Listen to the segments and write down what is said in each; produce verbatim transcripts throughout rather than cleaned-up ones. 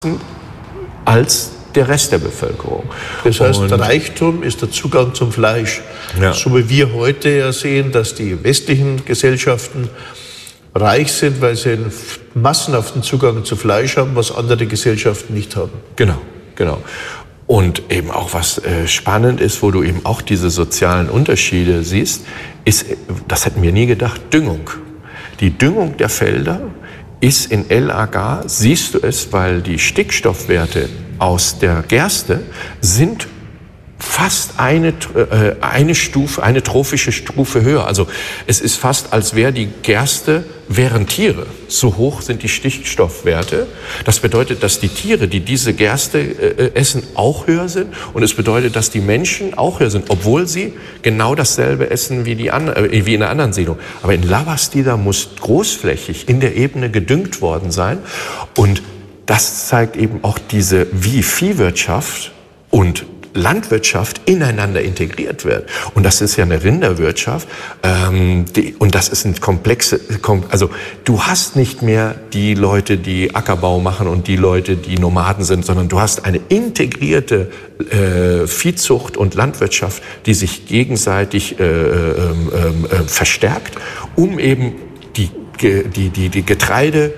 als der Rest der Bevölkerung. Das heißt, Und der Reichtum ist der Zugang zum Fleisch. Ja. So wie wir heute ja sehen, dass die westlichen Gesellschaften reich sind, weil sie einen massenhaften Zugang zu Fleisch haben, was andere Gesellschaften nicht haben. Genau, genau. Und eben auch was äh, spannend ist, wo du eben auch diese sozialen Unterschiede siehst, ist, das hätten wir nie gedacht, Düngung. Die Düngung der Felder ist in El Agá, siehst du es, weil die Stickstoffwerte aus der Gerste sind fast eine, äh, eine Stufe, eine trophische Stufe höher. Also es ist fast, als wäre die Gerste, wären Tiere. So hoch sind die Stickstoffwerte. Das bedeutet, dass die Tiere, die diese Gerste äh, essen, auch höher sind. Und es bedeutet, dass die Menschen auch höher sind, obwohl sie genau dasselbe essen wie, die an, äh, wie in einer anderen Siedlung. Aber in Labastida muss großflächig in der Ebene gedüngt worden sein. Und das zeigt eben auch diese, wie Viehwirtschaft und Landwirtschaft ineinander integriert wird. Und das ist ja eine Rinderwirtschaft. Ähm, die, und das ist ein komplexe, kom, also du hast nicht mehr die Leute, die Ackerbau machen und die Leute, die Nomaden sind, sondern du hast eine integrierte äh, Viehzucht und Landwirtschaft, die sich gegenseitig äh, äh, äh, verstärkt, um eben die, die, die, die Getreideernten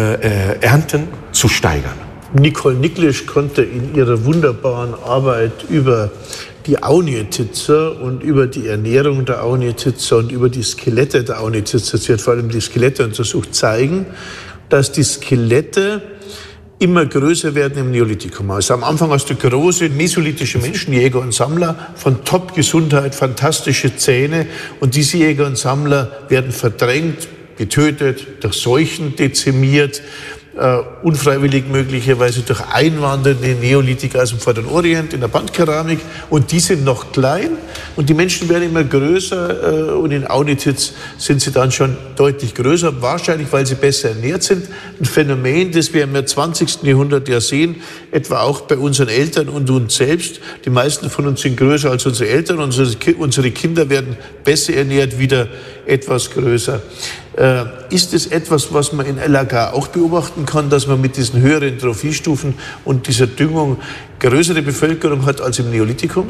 äh, äh, zu steigern. Nicole Niklisch konnte in ihrer wunderbaren Arbeit über die Aunjetitzer und über die Ernährung der Aunjetitzer und über die Skelette der Aunjetitzer, sie hat vor allem die Skelette untersucht, zeigen, dass die Skelette immer größer werden im Neolithikum. Also am Anfang hast du große mesolithische Menschen, Jäger und Sammler, von Top-Gesundheit, fantastische Zähne, und diese Jäger und Sammler werden verdrängt, getötet, durch Seuchen dezimiert, Uh, unfreiwillig möglicherweise durch einwandernde Neolithiker aus dem Vorderen Orient in der Bandkeramik, und die sind noch klein und die Menschen werden immer größer, uh, und in Aunjetitz sind sie dann schon deutlich größer, wahrscheinlich weil sie besser ernährt sind. Ein Phänomen, das wir im zwanzigsten Jahrhundert ja sehen, etwa auch bei unseren Eltern und uns selbst. Die meisten von uns sind größer als unsere Eltern, unsere, unsere Kinder werden besser ernährt, wieder etwas größer. Uh, ist es etwas, was man in El Agá auch beobachten kann, dass man mit diesen höheren Trophiestufen und dieser Düngung größere Bevölkerung hat als im Neolithikum?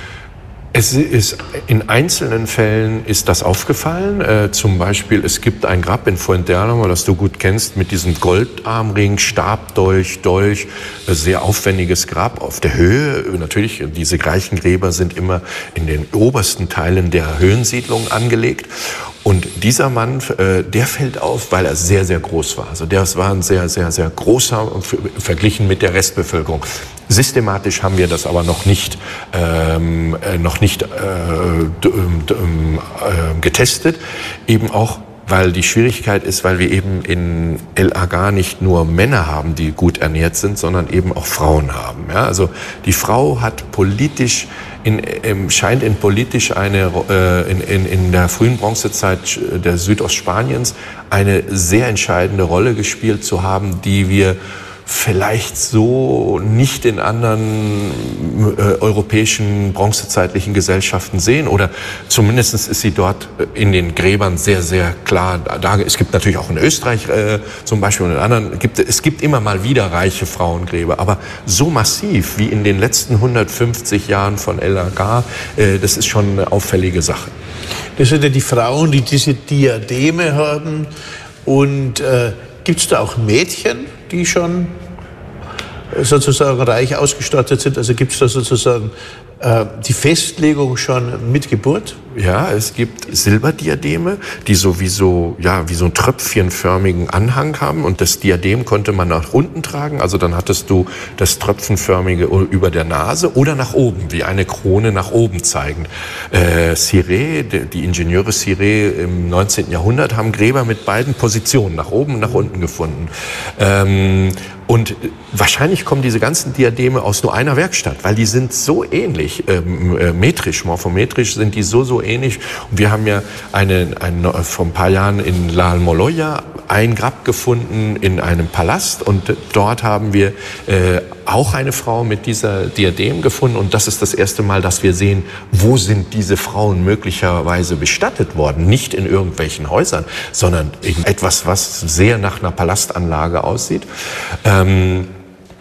Es ist, in einzelnen Fällen ist das aufgefallen. Äh, zum Beispiel, es gibt ein Grab in Fuentealhama, das du gut kennst, mit diesem Goldarmring, Stabdolch, Dolch, sehr aufwendiges Grab auf der Höhe. Natürlich, diese Greichengräber sind immer in den obersten Teilen der Höhensiedlung angelegt. Und dieser Mann, äh, der fällt auf, weil er sehr, sehr groß war. Also der war ein sehr, sehr, sehr großer, verglichen mit der Restbevölkerung. Systematisch haben wir das aber noch nicht, ähm, äh, noch nicht äh, d- d- äh, getestet. Eben auch, weil die Schwierigkeit ist, weil wir eben in El Agá nicht nur Männer haben, die gut ernährt sind, sondern eben auch Frauen haben. Ja, also die Frau hat politisch In, ähm, scheint in politisch eine, äh, in, in, in der frühen Bronzezeit der Südostspaniens eine sehr entscheidende Rolle gespielt zu haben, die wir vielleicht so nicht in anderen äh, europäischen bronzezeitlichen Gesellschaften sehen, oder zumindest ist sie dort in den Gräbern sehr, sehr klar da. Es gibt natürlich auch in Österreich äh, zum Beispiel und in anderen, gibt, es gibt immer mal wieder reiche Frauengräber, aber so massiv wie in den letzten hundertfünfzig Jahren von El Agá, äh, das ist schon eine auffällige Sache. Das sind ja die Frauen, die diese Diademe haben, und äh, gibt es da auch Mädchen, die schon sozusagen reich ausgestattet sind? Also gibt es da sozusagen äh, die Festlegung schon mit Geburt? Ja, es gibt Silberdiademe, die sowieso, ja, wie so einen tröpfchenförmigen Anhang haben, und das Diadem konnte man nach unten tragen, also dann hattest du das tröpfenförmige über der Nase, oder nach oben, wie eine Krone nach oben zeigend. Äh, Ciré, die Ingenieure Ciré im neunzehnten Jahrhundert haben Gräber mit beiden Positionen, nach oben und nach unten gefunden. Ähm, Und wahrscheinlich kommen diese ganzen Diademe aus nur einer Werkstatt, weil die sind so ähnlich, ähm, äh, metrisch, morphometrisch sind die so, so ähnlich. Und wir haben ja eine, eine, vor ein paar Jahren in La Almoloya ein Grab gefunden in einem Palast, und dort haben wir äh, auch eine Frau mit dieser Diadem gefunden, und das ist das erste Mal, dass wir sehen, wo sind diese Frauen möglicherweise bestattet worden. Nicht in irgendwelchen Häusern, sondern in etwas, was sehr nach einer Palastanlage aussieht. Ähm,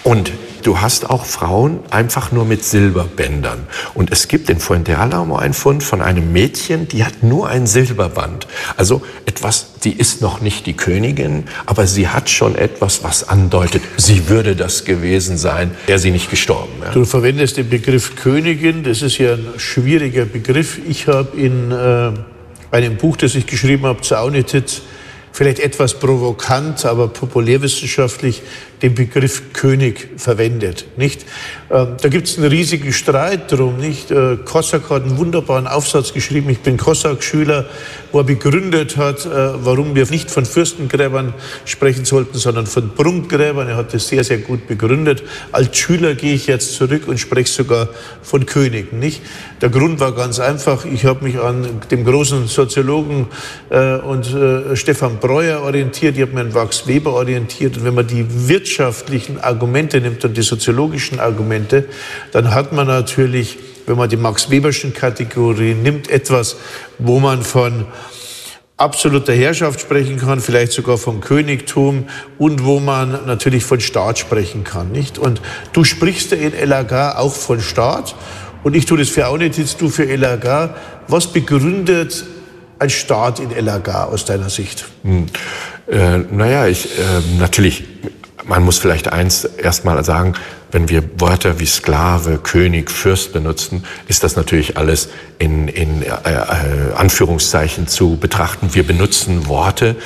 Und du hast auch Frauen einfach nur mit Silberbändern. Und es gibt in Fuentealhamo einen Fund von einem Mädchen, die hat nur ein Silberband. Also etwas, die ist noch nicht die Königin, aber sie hat schon etwas, was andeutet, sie würde das gewesen sein, wäre sie nicht gestorben. Ja. Du verwendest den Begriff Königin, das ist ja ein schwieriger Begriff. Ich habe in äh, einem Buch, das ich geschrieben habe, zu Aunititz, vielleicht etwas provokant, aber populärwissenschaftlich den Begriff König verwendet, nicht? Ähm, da gibt es einen riesigen Streit drum, nicht? Äh, Kossak hat einen wunderbaren Aufsatz geschrieben, ich bin Kossak-Schüler, wo er begründet hat, äh, warum wir nicht von Fürstengräbern sprechen sollten, sondern von Prunkgräbern. Er hat das sehr, sehr gut begründet. Als Schüler gehe ich jetzt zurück und spreche sogar von Königen, nicht? Der Grund war ganz einfach, ich habe mich an dem großen Soziologen äh, und äh, Stefan Breuer orientiert, ich habe mich an Max Weber orientiert, und wenn man die wirtschaftlichen Argumente nimmt und die soziologischen Argumente, dann hat man natürlich, wenn man die Max-Weberschen Kategorien nimmt, etwas, wo man von absoluter Herrschaft sprechen kann, vielleicht sogar vom Königtum, und wo man natürlich von Staat sprechen kann, nicht? Und du sprichst ja in El Agha auch von Staat, und ich tue das für Aunititz, du für El Agha. Was begründet ein Staat in El Agha aus deiner Sicht? Hm. Äh, naja, ich, äh, natürlich, man muss vielleicht eins erstmal sagen, wenn wir Wörter wie Sklave, König, Fürst benutzen, ist das natürlich alles in, in äh, äh, Anführungszeichen zu betrachten. Wir benutzen Worte,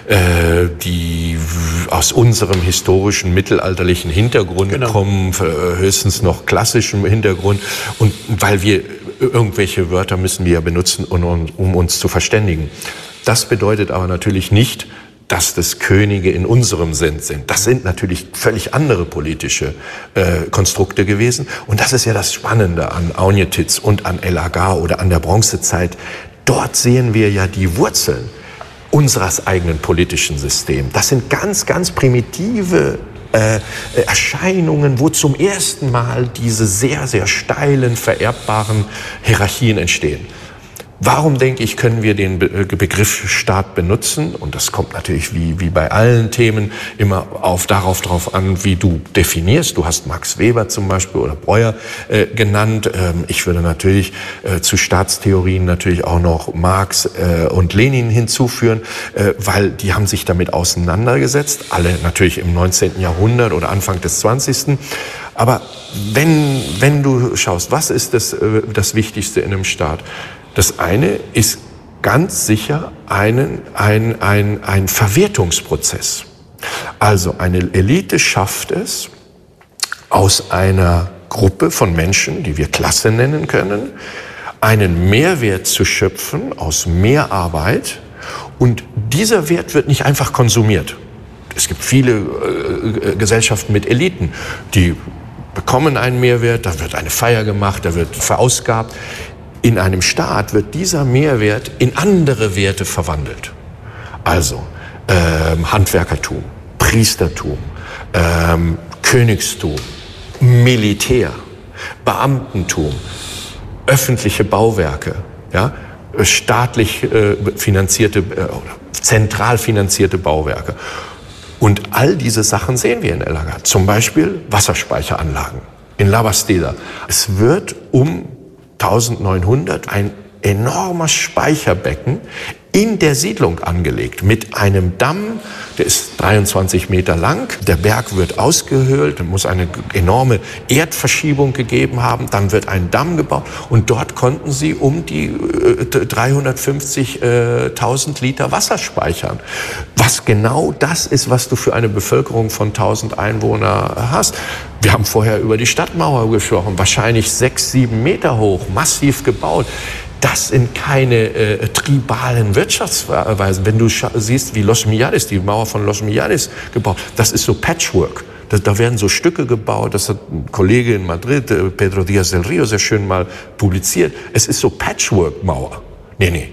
äh, die aus unserem historischen, mittelalterlichen Hintergrund genau. kommen, äh, höchstens noch klassischem Hintergrund. Und weil wir irgendwelche Wörter müssen wir ja benutzen, um, um uns zu verständigen. Das bedeutet aber natürlich nicht, dass das Könige in unserem Sinn sind. Das sind natürlich völlig andere politische äh, Konstrukte gewesen. Und das ist ja das Spannende an Aunititz und an El Agha oder an der Bronzezeit. Dort sehen wir ja die Wurzeln unseres eigenen politischen Systems. Das sind ganz, ganz primitive äh, Erscheinungen, wo zum ersten Mal diese sehr, sehr steilen, vererbbaren Hierarchien entstehen. Warum, denke ich, können wir den Begriff Staat benutzen? Und das kommt natürlich wie, wie bei allen Themen immer auf, darauf drauf an, wie du definierst. Du hast Max Weber zum Beispiel oder Breuer äh, genannt. Ähm, ich würde natürlich äh, zu Staatstheorien natürlich auch noch Marx äh, und Lenin hinzuführen, äh, weil die haben sich damit auseinandergesetzt. Alle natürlich im neunzehnten Jahrhundert oder Anfang des zwanzigsten Aber wenn, wenn du schaust, was ist das, äh, das Wichtigste in einem Staat? Das eine ist ganz sicher einen, ein, ein, ein Verwertungsprozess. Also eine Elite schafft es, aus einer Gruppe von Menschen, die wir Klasse nennen können, einen Mehrwert zu schöpfen aus Mehrarbeit, und dieser Wert wird nicht einfach konsumiert. Es gibt viele äh, Gesellschaften mit Eliten, die bekommen einen Mehrwert, da wird eine Feier gemacht, da wird verausgabt. In einem Staat wird dieser Mehrwert in andere Werte verwandelt. Also ähm, Handwerkertum, Priestertum, ähm, Königstum, Militär, Beamtentum, öffentliche Bauwerke, ja, staatlich äh, finanzierte, äh, zentral finanzierte Bauwerke. Und all diese Sachen sehen wir in El Agha. Zum Beispiel Wasserspeicheranlagen in La Bastida. Es wird um neunzehnhundert ein enormes Speicherbecken in der Siedlung angelegt mit einem Damm, der ist dreiundzwanzig Meter lang. Der Berg wird ausgehöhlt, da muss eine enorme Erdverschiebung gegeben haben. Dann wird ein Damm gebaut und dort konnten sie um die äh, dreihundertfünfzigtausend Liter Wasser speichern. Was genau das ist, was du für eine Bevölkerung von tausend Einwohnern hast. Wir haben vorher über die Stadtmauer gesprochen, wahrscheinlich sechs, sieben Meter hoch, massiv gebaut. Das sind keine äh, tribalen Wirtschaftsweisen. Wenn du siehst, wie Los Millares, die Mauer von Los Millares gebaut, das ist so Patchwork. Da, da werden so Stücke gebaut, das hat ein Kollege in Madrid, äh, Pedro Díaz del Río, sehr schön mal publiziert. Es ist so Patchwork-Mauer. Nee, nee.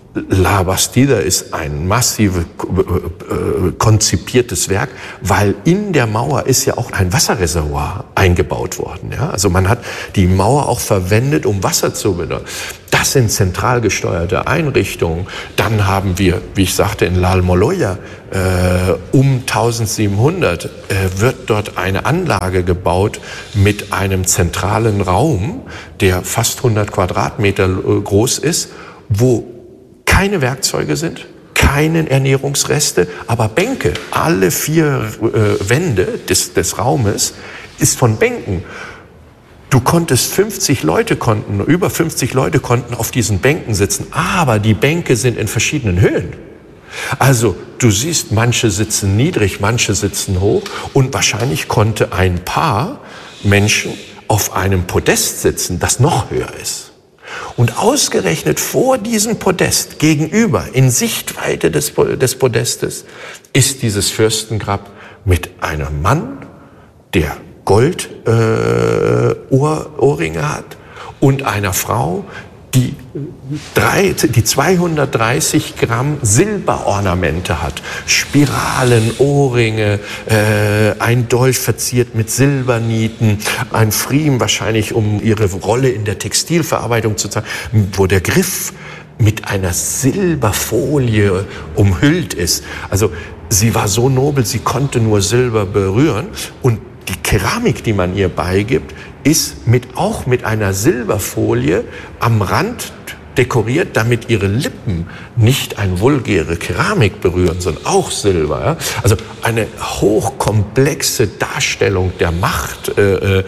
La Bastida ist ein massiv äh, konzipiertes Werk, weil in der Mauer ist ja auch ein Wasserreservoir eingebaut worden. Ja? Also man hat die Mauer auch verwendet, um Wasser zu benutzen. Das sind zentral gesteuerte Einrichtungen. Dann haben wir, wie ich sagte, in La Almoloya äh, um tausendsiebenhundert äh, wird dort eine Anlage gebaut mit einem zentralen Raum, der fast hundert Quadratmeter groß ist, wo keine Werkzeuge sind, keine Ernährungsreste, aber Bänke. Alle vier äh, Wände des, des Raumes ist von Bänken. Du konntest fünfzig Leute konnten, über fünfzig Leute konnten auf diesen Bänken sitzen, aber die Bänke sind in verschiedenen Höhen. Also du siehst, manche sitzen niedrig, manche sitzen hoch und wahrscheinlich konnte ein Paar Menschen auf einem Podest sitzen, das noch höher ist. Und ausgerechnet vor diesem Podest, gegenüber, in Sichtweite des, des Podestes, ist dieses Fürstengrab mit einem Mann, der Goldohrringe äh, hat, und einer Frau, die, drei, die zweihundertdreißig Gramm Silberornamente hat. Spiralen, Ohrringe, äh, ein Dolch verziert mit Silbernieten, ein Friem wahrscheinlich, um ihre Rolle in der Textilverarbeitung zu zeigen, wo der Griff mit einer Silberfolie umhüllt ist. Also sie war so nobel, sie konnte nur Silber berühren, und die Keramik, die man ihr beigibt, ist mit, auch mit einer Silberfolie am Rand dekoriert, damit ihre Lippen nicht eine vulgäre Keramik berühren, sondern auch Silber. Ja? Also eine hochkomplexe Darstellung der Macht äh, äh,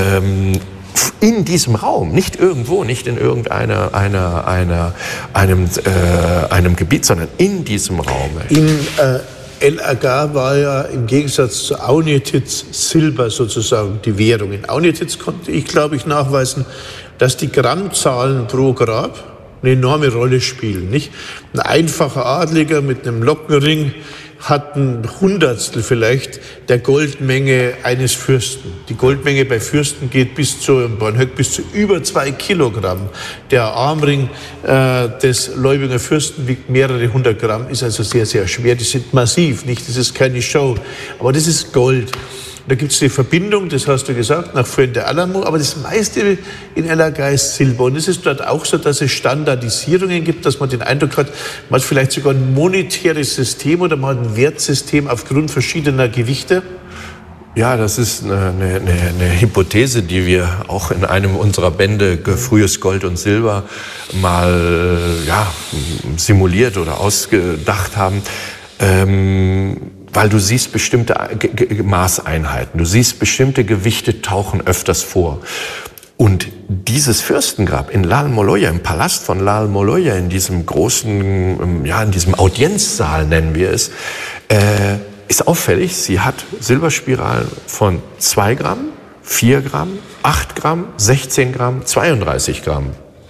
in diesem Raum, nicht irgendwo, nicht in irgendeiner einer, einer, einem, äh, einem Gebiet, sondern in diesem Raum. In, äh El Agar war ja im Gegensatz zu Aunjetitz Silber sozusagen die Währung. In Aunjetitz konnte ich, glaube ich, nachweisen, dass die Grammzahlen pro Grab eine enorme Rolle spielen. Nicht? Ein einfacher Adliger mit einem Lockenring hat ein Hundertstel vielleicht der Goldmenge eines Fürsten. Die Goldmenge bei Fürsten geht bis zu, bis zu über zwei Kilogramm. Der Armring äh, des Leubinger Fürsten wiegt mehrere hundert Gramm, ist also sehr, sehr schwer. Die sind massiv, nicht? Das ist keine Show, aber das ist Gold. Da gibt es die Verbindung, das hast du gesagt, nach Fuente Alamo, aber das meiste in El Agar ist Silber. Und es ist dort auch so, dass es Standardisierungen gibt, dass man den Eindruck hat, man hat vielleicht sogar ein monetäres System oder man hat ein Wertsystem aufgrund verschiedener Gewichte. Ja, das ist eine, eine, eine Hypothese, die wir auch in einem unserer Bände Frühes Gold und Silber mal ja, simuliert oder ausgedacht haben. Ähm, weil du siehst bestimmte Maßeinheiten, du siehst bestimmte Gewichte tauchen öfters vor. Und dieses Fürstengrab in La Almoloya, im Palast von La Almoloya, in diesem großen, ja, in diesem Audienzsaal nennen wir es, äh, ist auffällig. Sie hat Silberspiralen von zwei Gramm, vier Gramm, acht Gramm, sechzehn Gramm, zweiunddreißig Gramm.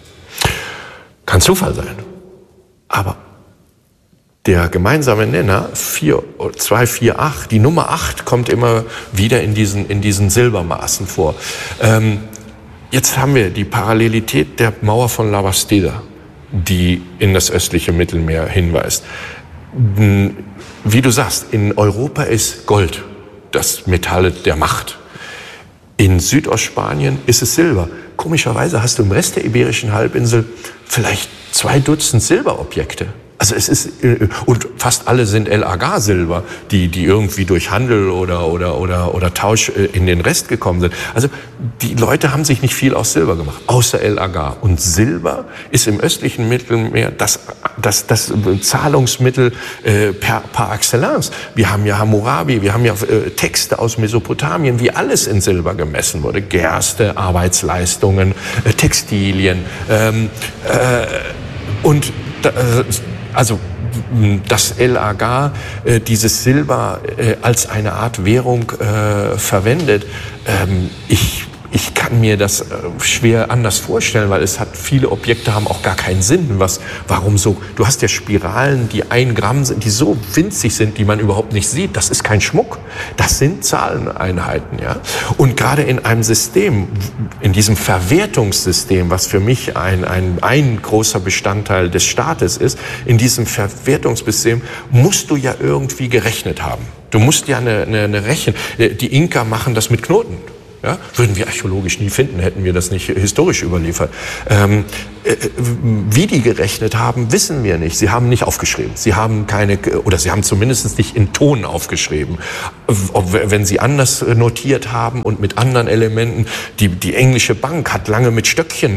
Kann Zufall sein. Aber der gemeinsame Nenner, zwei, vier, acht, die Nummer acht kommt immer wieder in diesen, in diesen Silbermaßen vor. Ähm, jetzt haben wir die Parallelität der Mauer von La Bastida, die in das östliche Mittelmeer hinweist. Wie du sagst, in Europa ist Gold das Metall der Macht. In Südostspanien ist es Silber. Komischerweise hast du im Rest der Iberischen Halbinsel vielleicht zwei Dutzend Silberobjekte. Also es ist, und fast alle sind El Agar Silber, die, die irgendwie durch Handel oder, oder, oder, oder Tausch in den Rest gekommen sind. Also die Leute haben sich nicht viel aus Silber gemacht, außer El Agar. Und Silber ist im östlichen Mittelmeer das, das, das Zahlungsmittel äh, per, par excellence. Wir haben ja Hammurabi, wir haben ja äh, Texte aus Mesopotamien, wie alles in Silber gemessen wurde. Gerste, Arbeitsleistungen, äh, Textilien. Ähm, äh, und da, äh, Also, dass El Agar äh, dieses Silber äh, als eine Art Währung äh, verwendet, ähm, ich, ich kann mir das äh, schwer anders vorstellen, weil es hat, viele Objekte haben auch gar keinen Sinn. Was, warum so? Du hast ja Spiralen, die ein Gramm sind, die so winzig sind, die man überhaupt nicht sieht. Das ist kein Schmuck. Das sind Zahleneinheiten, ja. Und gerade in einem System, in diesem Verwertungssystem, was für mich ein, ein, ein großer Bestandteil des Staates ist, in diesem Verwertungssystem musst du ja irgendwie gerechnet haben. Du musst ja eine, eine, eine Rechnung. Die Inka machen das mit Knoten. Ja, würden wir archäologisch nie finden, hätten wir das nicht historisch überliefert. Ähm, äh, wie die gerechnet haben, wissen wir nicht. Sie haben nicht aufgeschrieben. Sie haben keine, oder sie haben zumindest nicht in Ton aufgeschrieben. Ob, wenn sie anders notiert haben und mit anderen Elementen, die, die englische Bank hat lange mit Stöckchen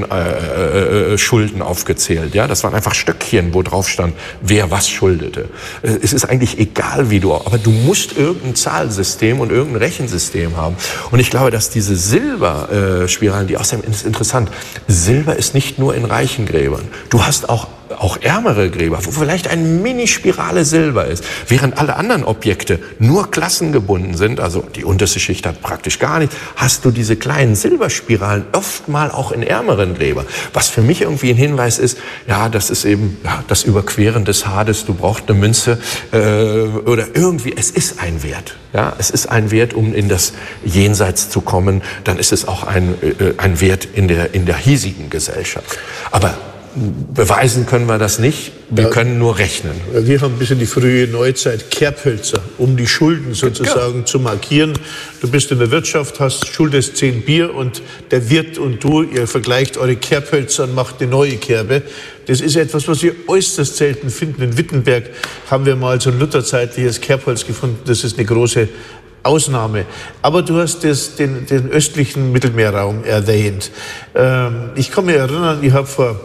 äh, äh, Schulden aufgezählt. Ja, das waren einfach Stöckchen, wo drauf stand, wer was schuldete. Es ist eigentlich egal, wie du, aber du musst irgendein Zahlsystem und irgendein Rechensystem haben. Und ich glaube, dass die diese Silberspiralen, die außerdem ist interessant, Silber ist nicht nur in reichen Gräbern. Du hast auch auch ärmere Gräber, wo vielleicht eine Minispirale Silber ist, während alle anderen Objekte nur klassengebunden sind, also die unterste Schicht hat praktisch gar nichts, hast du diese kleinen Silberspiralen oft mal auch in ärmeren Gräbern. Was für mich irgendwie ein Hinweis ist, ja, das ist eben ja, das Überqueren des Hades, du brauchst eine Münze äh, oder irgendwie, es ist ein Wert. Ja, es ist ein Wert, um in das Jenseits zu kommen, dann ist es auch ein, äh, ein Wert in der, in der hiesigen Gesellschaft. Aber beweisen können wir das nicht, wir ja, können nur rechnen. Wir haben bis in die frühe Neuzeit Kerbhölzer, um die Schulden sozusagen ja. zu markieren. Du bist in der Wirtschaft, hast schuldest zehn Bier und der Wirt und du, ihr vergleicht eure Kerbhölzer und macht eine neue Kerbe. Das ist etwas, was wir äußerst selten finden. In Wittenberg haben wir mal so ein lutherzeitliches Kerbholz gefunden, das ist eine große Ausnahme. Aber du hast das, den, den östlichen Mittelmeerraum erwähnt. Ähm, ich kann mich erinnern, ich habe vor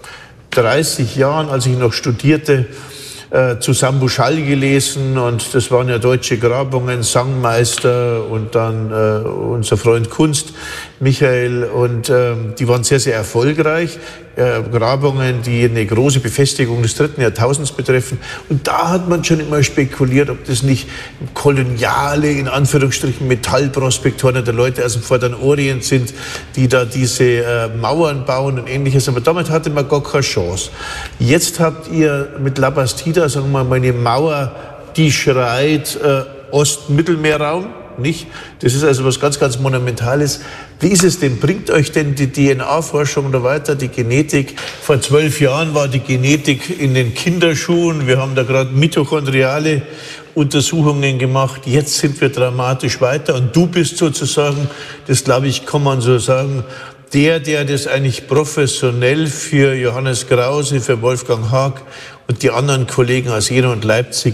dreißig Jahren, als ich noch studierte, äh, zu Sambu Schall gelesen und das waren ja deutsche Grabungen, Sangmeister und dann äh, unser Freund Kunst, Michael, und äh, die waren sehr, sehr erfolgreich. Äh, Grabungen, die eine große Befestigung des dritten Jahrtausends betreffen. Und da hat man schon immer spekuliert, ob das nicht koloniale, in Anführungsstrichen, Metallprospektoren der Leute aus dem Vorderen Orient sind, die da diese äh, Mauern bauen und Ähnliches. Aber damit hatte man gar keine Chance. Jetzt habt ihr mit La Bastida, sagen wir mal, eine Mauer, die schreit äh, Ost-Mittelmeerraum. Nicht? Das ist also was ganz, ganz Monumentales. Wie ist es denn? Bringt euch denn die D N A-Forschung oder weiter, die Genetik? Vor zwölf Jahren war die Genetik in den Kinderschuhen. Wir haben da gerade mitochondriale Untersuchungen gemacht. Jetzt sind wir dramatisch weiter. Und du bist sozusagen, das glaube ich, kann man so sagen, der, der das eigentlich professionell für Johannes Krause, für Wolfgang Haag und die anderen Kollegen aus Jena und Leipzig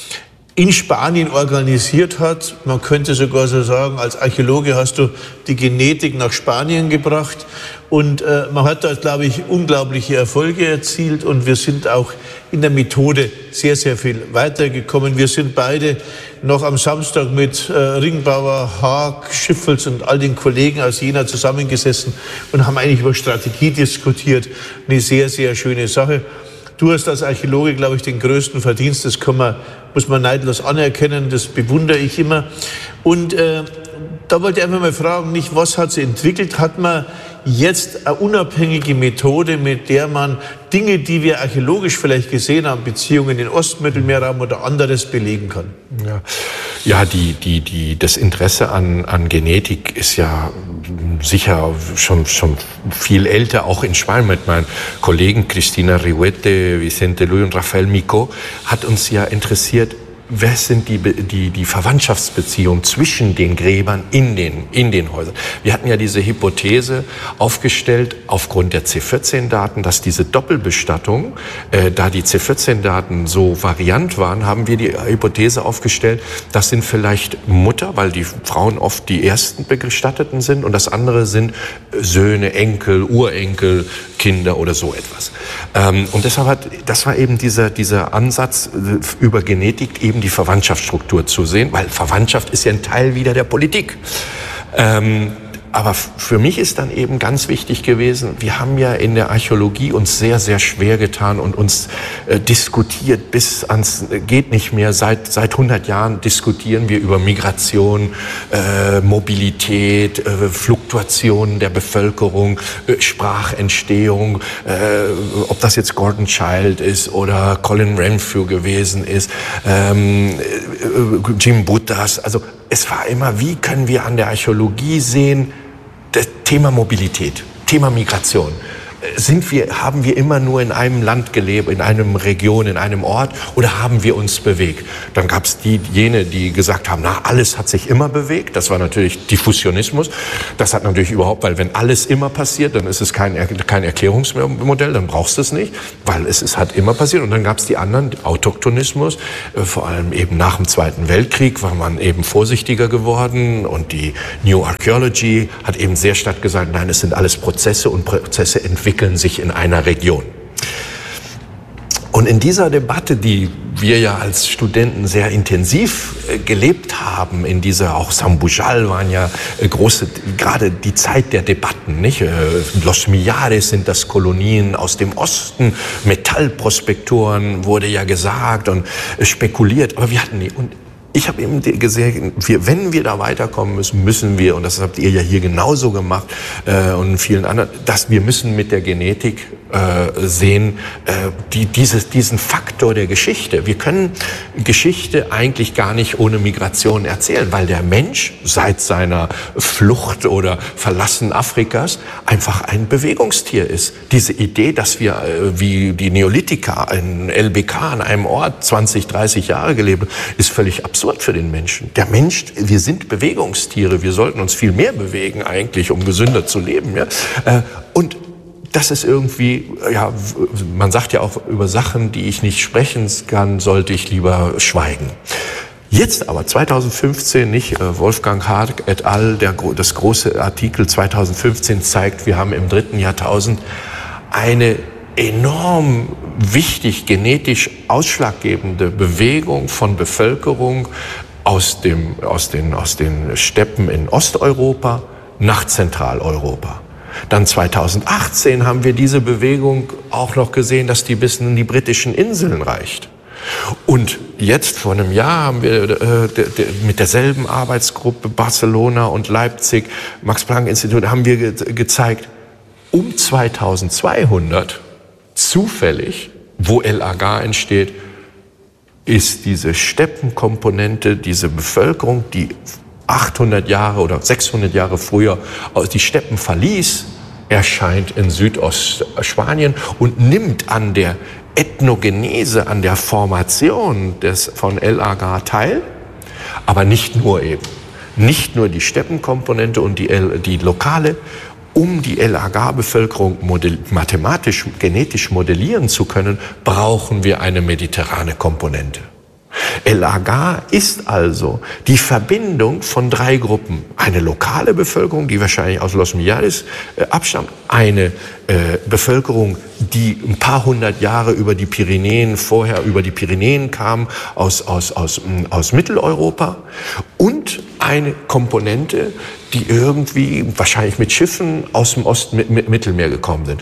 in Spanien organisiert hat. Man könnte sogar so sagen, als Archäologe hast du die Genetik nach Spanien gebracht und äh, man hat da, glaube ich, unglaubliche Erfolge erzielt und wir sind auch in der Methode sehr, sehr viel weitergekommen. Wir sind beide noch am Samstag mit äh, Ringbauer, Haag, Schiffels und all den Kollegen aus Jena zusammengesessen und haben eigentlich über Strategie diskutiert. Eine sehr, sehr schöne Sache. Du hast als Archäologe, glaube ich, den größten Verdienst, das kann man, muss man neidlos anerkennen, das bewundere ich immer. Und äh, da wollte ich einfach mal fragen, nicht, was hat sie entwickelt? Hat man jetzt eine unabhängige Methode, mit der man Dinge, die wir archäologisch vielleicht gesehen haben, Beziehungen in den Ostmittelmeerraum oder anderes belegen kann? Ja, ja die, die, die, das Interesse an, an Genetik ist ja sicher schon, schon viel älter, auch in Spanien mit meinen Kollegen Cristina Rihuete, Vicente Luis und Rafael Mico, hat uns ja interessiert, wer sind die, die, die Verwandtschaftsbeziehungen zwischen den Gräbern in den, in den Häusern? Wir hatten ja diese Hypothese aufgestellt, aufgrund der C vierzehn Daten, dass diese Doppelbestattung, äh, da die C vierzehn Daten so variant waren, haben wir die Hypothese aufgestellt, das sind vielleicht Mutter, weil die Frauen oft die ersten Bestatteten sind und das andere sind Söhne, Enkel, Urenkel, Kinder oder so etwas. Ähm, und deshalb hat, das war eben dieser, dieser Ansatz äh, über Genetik eben die Verwandtschaftsstruktur zu sehen, weil Verwandtschaft ist ja ein Teil wieder der Politik. Ähm, aber für mich ist dann eben ganz wichtig gewesen, wir haben ja in der Archäologie uns sehr, sehr schwer getan und uns äh, diskutiert bis ans äh, geht nicht mehr. Seit seit hundert Jahren diskutieren wir über Migration, äh, Mobilität, äh, Fluktuationen der Bevölkerung, äh, Sprachentstehung, äh, ob das jetzt Gordon Childe ist oder Colin Renfrew gewesen ist, ähm, äh, Jim Buttas. Also es war immer, wie können wir an der Archäologie sehen, das Thema Mobilität, Thema Migration. Sind wir, haben wir immer nur in einem Land gelebt, in einem Region, in einem Ort, oder haben wir uns bewegt? Dann gab es die, jene, die gesagt haben, na, alles hat sich immer bewegt. Das war natürlich Diffusionismus. Das hat natürlich überhaupt, weil wenn alles immer passiert, dann ist es kein, kein Erklärungsmodell, dann brauchst du es nicht, weil es ist halt immer passiert. Und dann gab es die anderen, Autochthonismus, vor allem eben nach dem Zweiten Weltkrieg war man eben vorsichtiger geworden, und die New Archaeology hat eben sehr stark gesagt, nein, es sind alles Prozesse, und Prozesse entwickeln sich in einer Region. Und in dieser Debatte, die wir ja als Studenten sehr intensiv äh, gelebt haben, in dieser, auch Sambujal waren ja äh, große, gerade die Zeit der Debatten, nicht? Äh, Los Millares sind das Kolonien aus dem Osten, Metallprospektoren wurde ja gesagt und äh, spekuliert, aber wir hatten nie. Und ich habe eben gesehen, wir, wenn wir da weiterkommen müssen, müssen wir, und das habt ihr ja hier genauso gemacht äh, und vielen anderen, dass wir müssen mit der Genetik äh, sehen, äh, die, dieses, diesen Faktor der Geschichte. Wir können Geschichte eigentlich gar nicht ohne Migration erzählen, weil der Mensch seit seiner Flucht oder Verlassen Afrikas einfach ein Bewegungstier ist. Diese Idee, dass wir äh, wie die Neolithiker in L B K an einem Ort zwanzig, dreißig Jahre gelebt, ist völlig absurd für den Menschen. Der Mensch, wir sind Bewegungstiere, wir sollten uns viel mehr bewegen eigentlich, um gesünder zu leben. Ja? Äh, und das ist irgendwie, ja, man sagt ja auch, über Sachen, die ich nicht sprechen kann, sollte ich lieber schweigen. Jetzt aber, zweitausendfünfzehn, nicht, Wolfgang Haag et al., der, das große Artikel zweitausendfünfzehn zeigt, wir haben im dritten Jahrtausend eine enorm wichtig, genetisch ausschlaggebende Bewegung von Bevölkerung aus, dem, aus, den, aus den Steppen in Osteuropa nach Zentraleuropa. Dann zweitausendachtzehn haben wir diese Bewegung auch noch gesehen, dass die bis in die britischen Inseln reicht. Und jetzt vor einem Jahr haben wir äh, de, de, mit derselben Arbeitsgruppe Barcelona und Leipzig, Max-Planck-Institut, haben wir ge gezeigt, um zweitausendzweihundert zufällig, wo El Agar entsteht, ist diese Steppenkomponente, diese Bevölkerung, die achthundert Jahre oder sechshundert Jahre früher aus die Steppen verließ, erscheint in Südostspanien und nimmt an der Ethnogenese, an der Formation des, von El Agar teil, aber nicht nur eben. Nicht nur die Steppenkomponente und die, El, die lokale. Um die El Agar-Bevölkerung mathematisch, genetisch modellieren zu können, brauchen wir eine mediterrane Komponente. El Agar ist also die Verbindung von drei Gruppen. Eine lokale Bevölkerung, die wahrscheinlich aus Los Millares äh, abstammt. Eine äh, Bevölkerung, die ein paar hundert Jahre über die Pyrenäen, vorher über die Pyrenäen kam, aus, aus, aus, aus Mitteleuropa. Und eine Komponente, die irgendwie wahrscheinlich mit Schiffen aus dem Osten, mit, mit Mittelmeer gekommen sind.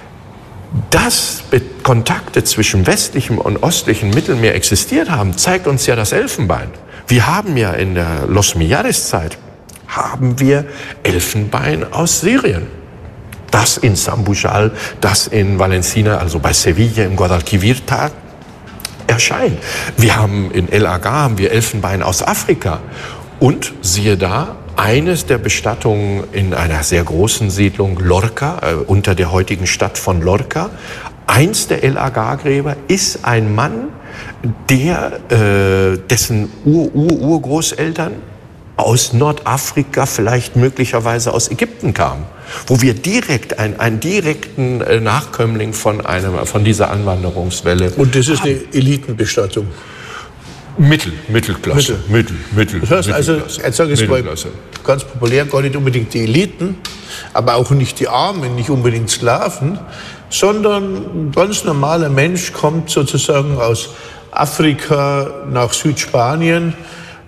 Dass Kontakte zwischen westlichem und östlichem Mittelmeer existiert haben, zeigt uns ja das Elfenbein. Wir haben ja in der Los Millares-Zeit, haben wir Elfenbein aus Syrien. Das in Sambujal, das in Valencina, also bei Sevilla im Guadalquivir-Tal erscheint. Wir haben in El Agar haben wir Elfenbein aus Afrika. Und siehe da, eines der Bestattungen in einer sehr großen Siedlung, Lorca, äh, unter der heutigen Stadt von Lorca. Eins der El Agar-Gräber ist ein Mann, der, äh, dessen Ur-Ur-Urgroßeltern aus Nordafrika, vielleicht möglicherweise aus Ägypten kamen. Wo wir direkt ein, einen direkten äh, Nachkömmling von, einem, von dieser Anwanderungswelle Und das ist haben. eine Elitenbestattung. Mittel, Mittelklasse, Mittel, Mittel. Das heißt also, jetzt sage ich es mal ganz populär, gar nicht unbedingt die Eliten, aber auch nicht die Armen, nicht unbedingt Sklaven, sondern ein ganz normaler Mensch kommt sozusagen aus Afrika nach Südspanien,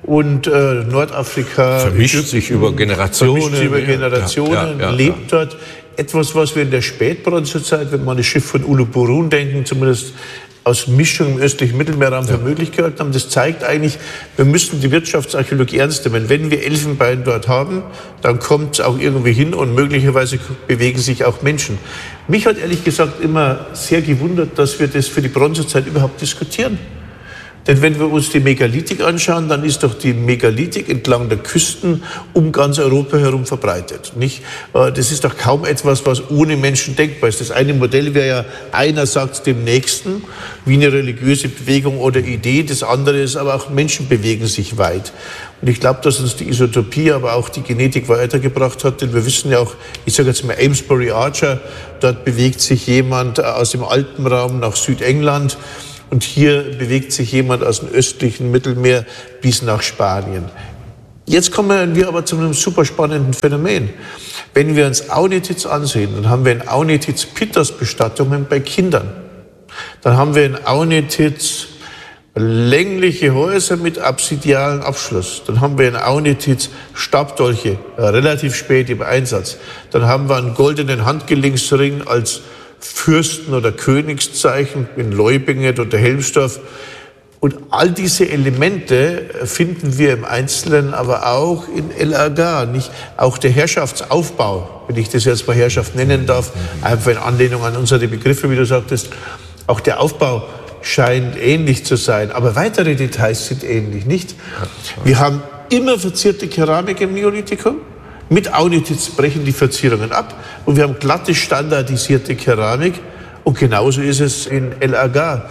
und äh, Nordafrika vermischt Ägypten, sich über Generationen, vermischt sich über Generationen ja, ja, ja, lebt ja. dort. Etwas, was wir in der Spätbronzezeit, wenn wir an das Schiff von Uluburun denken, zumindest aus Mischung im östlichen Mittelmeerraum für ja. möglich gehalten haben. Das zeigt eigentlich, wir müssen die Wirtschaftsarchäologie ernst nehmen. Wenn wir Elfenbein dort haben, dann kommt es auch irgendwie hin und möglicherweise bewegen sich auch Menschen. Mich hat ehrlich gesagt immer sehr gewundert, dass wir das für die Bronzezeit überhaupt diskutieren. Denn wenn wir uns die Megalithic anschauen, dann ist doch die Megalithic entlang der Küsten um ganz Europa herum verbreitet. Nicht? Das ist doch kaum etwas, was ohne Menschen denkbar ist. Das eine Modell wäre ja, einer sagt dem Nächsten, wie eine religiöse Bewegung oder Idee. Das andere ist aber auch, Menschen bewegen sich weit. Und ich glaube, dass uns die Isotopie, aber auch die Genetik weitergebracht hat. Denn wir wissen ja auch, ich sage jetzt mal Amesbury Archer, dort bewegt sich jemand aus dem Alpenraum nach Südengland. Und hier bewegt sich jemand aus dem östlichen Mittelmeer bis nach Spanien. Jetzt kommen wir aber zu einem super spannenden Phänomen. Wenn wir uns Aunithiz ansehen, dann haben wir in Aunithiz Pittas-Bestattungen bei Kindern. Dann haben wir in Aunithiz längliche Häuser mit absidialen Abschluss. Dann haben wir in Aunithiz Stabdolche, relativ spät im Einsatz. Dann haben wir einen goldenen Handgelenksring als Fürsten- oder Königszeichen in Leubingen oder Helmsdorf. Und all diese Elemente finden wir im Einzelnen aber auch in El Agha. Nicht? Auch der Herrschaftsaufbau, wenn ich das jetzt mal Herrschaft nennen darf, einfach in Anlehnung an unsere Begriffe, wie du sagtest, auch der Aufbau scheint ähnlich zu sein. Aber weitere Details sind ähnlich, nicht? Wir haben immer verzierte Keramik im Neolithikum. Mit Aunithiz brechen die Verzierungen ab und wir haben glatte, standardisierte Keramik. Und genauso ist es in El Agha.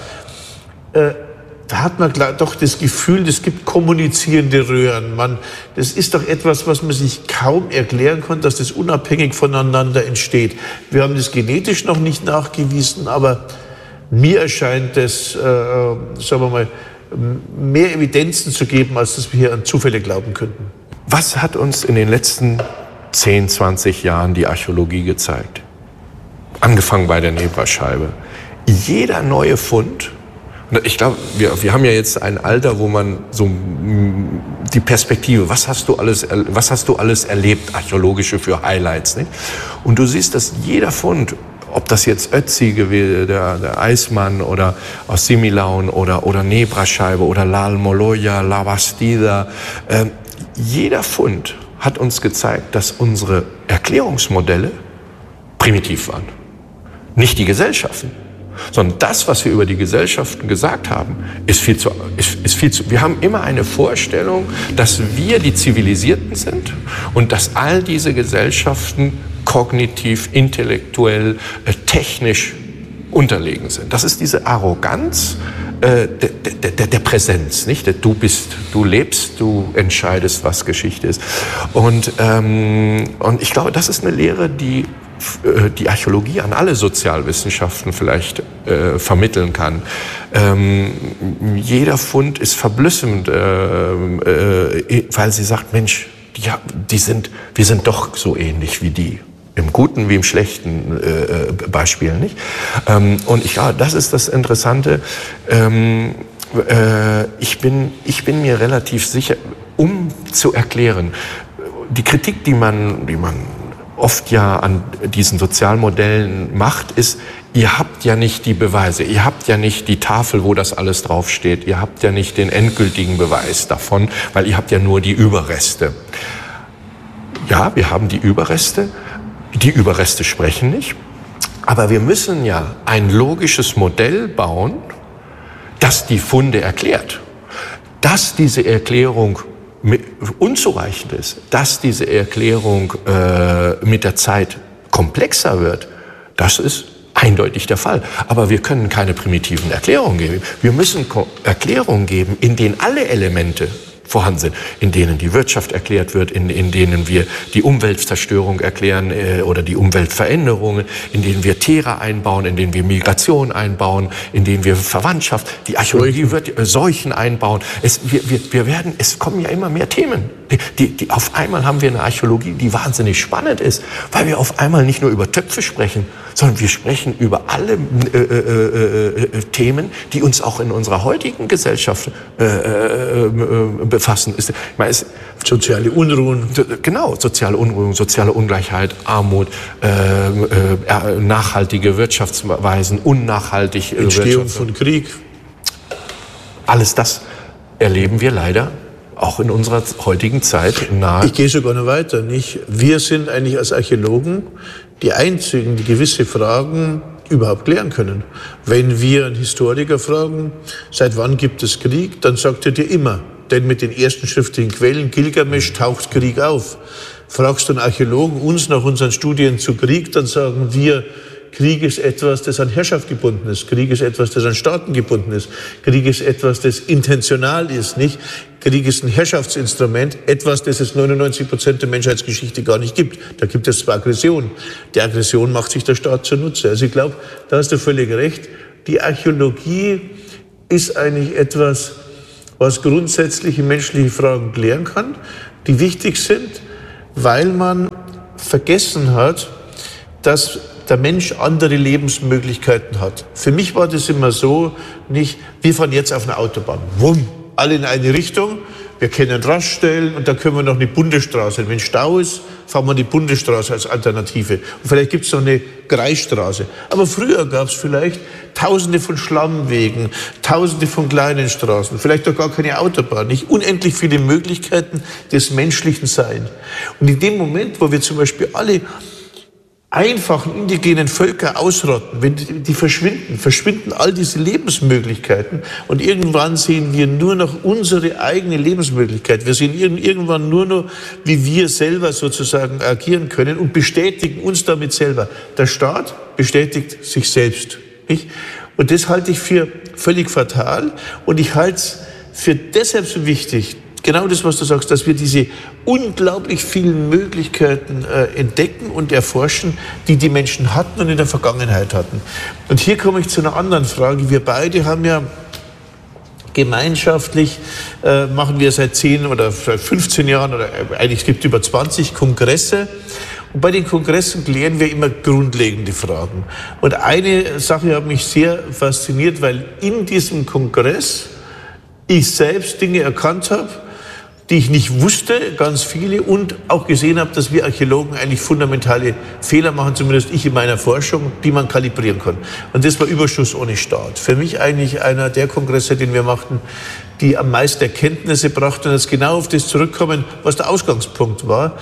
Äh, da hat man doch das Gefühl, es gibt kommunizierende Röhren. Man, das ist doch etwas, was man sich kaum erklären kann, dass das unabhängig voneinander entsteht. Wir haben das genetisch noch nicht nachgewiesen, aber mir erscheint es, äh, sagen wir mal, mehr Evidenzen zu geben, als dass wir hier an Zufälle glauben könnten. Was hat uns in den letzten zehn, zwanzig Jahren die Archäologie gezeigt? Angefangen bei der Nebrascheibe. Jeder neue Fund, ich glaube, wir, wir haben ja jetzt ein Alter, wo man so die Perspektive, was hast du alles, was hast du alles erlebt, archäologische für Highlights, nicht? Und du siehst, dass jeder Fund, ob das jetzt Ötzi gewesen, der, der Eismann oder aus Similaun oder, oder Nebrascheibe oder La Almoloya, La Bastida, äh, jeder Fund hat uns gezeigt, dass unsere Erklärungsmodelle primitiv waren. Nicht die Gesellschaften, sondern das, was wir über die Gesellschaften gesagt haben, ist viel zu, ist, ist viel zu, wir haben immer eine Vorstellung, dass wir die Zivilisierten sind und dass all diese Gesellschaften kognitiv, intellektuell, äh, technisch unterlegen sind. Das ist diese Arroganz äh, der, der, der Präsenz, nicht? Du bist, du lebst, du entscheidest, was Geschichte ist. Und, ähm, und ich glaube, das ist eine Lehre, die äh, die Archäologie an alle Sozialwissenschaften vielleicht äh, vermitteln kann. Ähm, jeder Fund ist verblüffend, äh, äh, weil sie sagt, Mensch, die, die sind, wir sind doch so ähnlich wie die. Im guten wie im schlechten äh, Beispiel, nicht? Ähm, und ich, ja, das ist das Interessante. Ähm, äh, ich bin, ich bin mir relativ sicher, um zu erklären, die Kritik, die man, die man oft ja an diesen Sozialmodellen macht, ist, ihr habt ja nicht die Beweise, ihr habt ja nicht die Tafel, wo das alles draufsteht, ihr habt ja nicht den endgültigen Beweis davon, weil ihr habt ja nur die Überreste. Ja, wir haben die Überreste. Die Überreste sprechen nicht, aber wir müssen ja ein logisches Modell bauen, das die Funde erklärt. Dass diese Erklärung unzureichend ist, dass diese Erklärung äh, mit der Zeit komplexer wird, das ist eindeutig der Fall. Aber wir können keine primitiven Erklärungen geben. Wir müssen Erklärungen geben, in denen alle Elemente vorhanden sind, in denen die Wirtschaft erklärt wird, in, in denen wir die Umweltzerstörung erklären äh, oder die Umweltveränderungen, in denen wir Tiere einbauen, in denen wir Migration einbauen, in denen wir Verwandtschaft, die Archäologie wird äh, Seuchen einbauen. Es, wir, wir, wir werden, es kommen ja immer mehr Themen Die, die, die, auf einmal haben wir eine Archäologie, die wahnsinnig spannend ist, weil wir auf einmal nicht nur über Töpfe sprechen, sondern wir sprechen über alle äh, äh, äh, Themen, die uns auch in unserer heutigen Gesellschaft äh, äh, befassen. Ich meine, es, soziale Unruhen. Genau, soziale Unruhen, soziale Ungleichheit, Armut, äh, äh, nachhaltige Wirtschaftsweisen, unnachhaltig. Äh, Entstehung von Krieg. Alles das erleben wir leider auch in unserer heutigen Zeit nahe. Ich gehe sogar noch weiter. Nicht? Wir sind eigentlich als Archäologen die Einzigen, die gewisse Fragen überhaupt klären können. Wenn wir einen Historiker fragen, seit wann gibt es Krieg, dann sagt er dir immer. Denn mit den ersten schriftlichen Quellen, Gilgamesch, taucht Krieg auf. Fragst du einen Archäologen uns nach unseren Studien zu Krieg, dann sagen wir, Krieg ist etwas, das an Herrschaft gebunden ist. Krieg ist etwas, das an Staaten gebunden ist. Krieg ist etwas, das intentional ist, nicht? Krieg ist ein Herrschaftsinstrument, etwas, das es neunundneunzig Prozent der Menschheitsgeschichte gar nicht gibt. Da gibt es zwar Aggression. Die Aggression macht sich der Staat zunutze. Also ich glaube, da hast du völlig recht. Die Archäologie ist eigentlich etwas, was grundsätzliche menschliche Fragen klären kann, die wichtig sind, weil man vergessen hat, dass der Mensch andere Lebensmöglichkeiten hat. Für mich war das immer so, nicht, wir fahren jetzt auf eine Autobahn, wumm, alle in eine Richtung, wir kennen Raststellen und da können wir noch eine Bundesstraße. Wenn Stau ist, fahren wir die Bundesstraße als Alternative. Und vielleicht gibt es noch eine Kreisstraße. Aber früher gab es vielleicht Tausende von Schlammwegen, Tausende von kleinen Straßen, vielleicht doch gar keine Autobahn, nicht unendlich viele Möglichkeiten des menschlichen Seins. Und in dem Moment, wo wir zum Beispiel alle einfachen indigenen Völker ausrotten, wenn die, die verschwinden, verschwinden all diese Lebensmöglichkeiten und irgendwann sehen wir nur noch unsere eigene Lebensmöglichkeit. Wir sehen irgendwann nur noch, wie wir selber sozusagen agieren können und bestätigen uns damit selber. Der Staat bestätigt sich selbst, nicht? Und das halte ich für völlig fatal und ich halte es für deshalb so wichtig, genau das, was du sagst, dass wir diese unglaublich vielen Möglichkeiten äh, entdecken und erforschen, die die Menschen hatten und in der Vergangenheit hatten. Und hier komme ich zu einer anderen Frage. Wir beide haben ja gemeinschaftlich, äh, machen wir seit zehn oder fünfzehn Jahren, oder eigentlich es gibt über zwanzig Kongresse. Und bei den Kongressen klären wir immer grundlegende Fragen. Und eine Sache hat mich sehr fasziniert, weil in diesem Kongress ich selbst Dinge erkannt habe, die ich nicht wusste, ganz viele, und auch gesehen habe, dass wir Archäologen eigentlich fundamentale Fehler machen, zumindest ich in meiner Forschung, die man kalibrieren kann. Und das war Überschuss ohne Staat. Für mich eigentlich einer der Kongresse, den wir machten, die am meisten Erkenntnisse brachten. Und jetzt genau auf das zurückkommen, was der Ausgangspunkt war.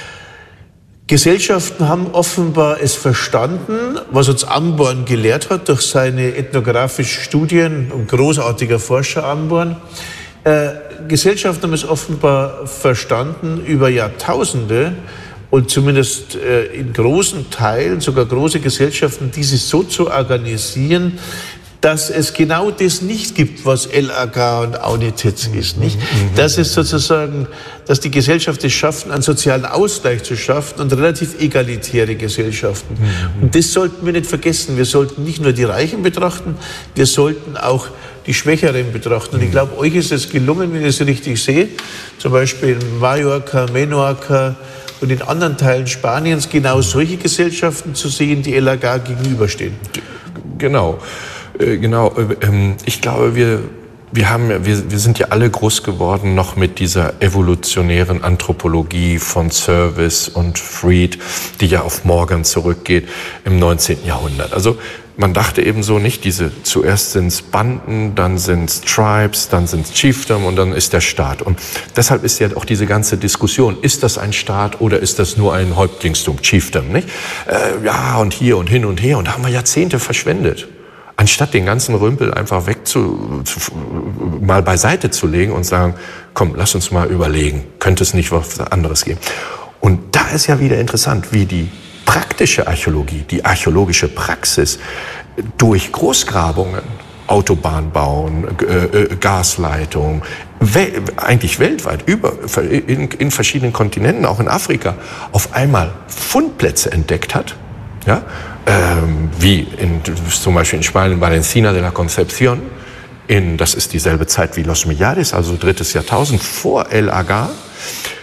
Gesellschaften haben offenbar es verstanden, was uns Amborn gelehrt hat durch seine ethnografischen Studien, ein großartiger Forscher Amborn. Äh, Gesellschaften haben es offenbar verstanden über Jahrtausende und zumindest äh, in großen Teilen, sogar große Gesellschaften, diese so zu organisieren, dass es genau das nicht gibt, was El Aga und Aunititz ist, nicht? Dass es sozusagen, dass die Gesellschaft es schaffen, einen sozialen Ausgleich zu schaffen und relativ egalitäre Gesellschaften. Und das sollten wir nicht vergessen. Wir sollten nicht nur die Reichen betrachten, wir sollten auch die Schwächeren betrachten. Und ich glaube, euch ist es gelungen, wenn ich es richtig sehe, zum Beispiel in Mallorca, Menorca und in anderen Teilen Spaniens genau solche Gesellschaften zu sehen, die El Aga gegenüberstehen. Genau. Genau, ich glaube, wir, wir, haben, wir, wir sind ja alle groß geworden noch mit dieser evolutionären Anthropologie von Service und Freed, die ja auf Morgan zurückgeht im neunzehnten Jahrhundert. Also man dachte eben so nicht, diese zuerst sind es Banden, dann sind es Tribes, dann sind es Chiefdom und dann ist der Staat. Und deshalb ist ja auch diese ganze Diskussion, ist das ein Staat oder ist das nur ein Häuptlingstum, Chiefdom, nicht? Äh, ja, und hier und hin und her, und da haben wir Jahrzehnte verschwendet. Anstatt den ganzen Rümpel einfach weg zu, zu, mal beiseite zu legen und sagen, komm, lass uns mal überlegen, könnte es nicht was anderes geben? Und da ist ja wieder interessant, wie die praktische Archäologie, die archäologische Praxis durch Großgrabungen, Autobahn bauen, äh, Gasleitung, we- eigentlich weltweit, über, in, in verschiedenen Kontinenten, auch in Afrika, auf einmal Fundplätze entdeckt hat, ja, ähm, wie in, zum Beispiel in Spanien bei Encina de la Concepción, in, das ist dieselbe Zeit wie Los Millares, also drittes Jahrtausend vor El Aga,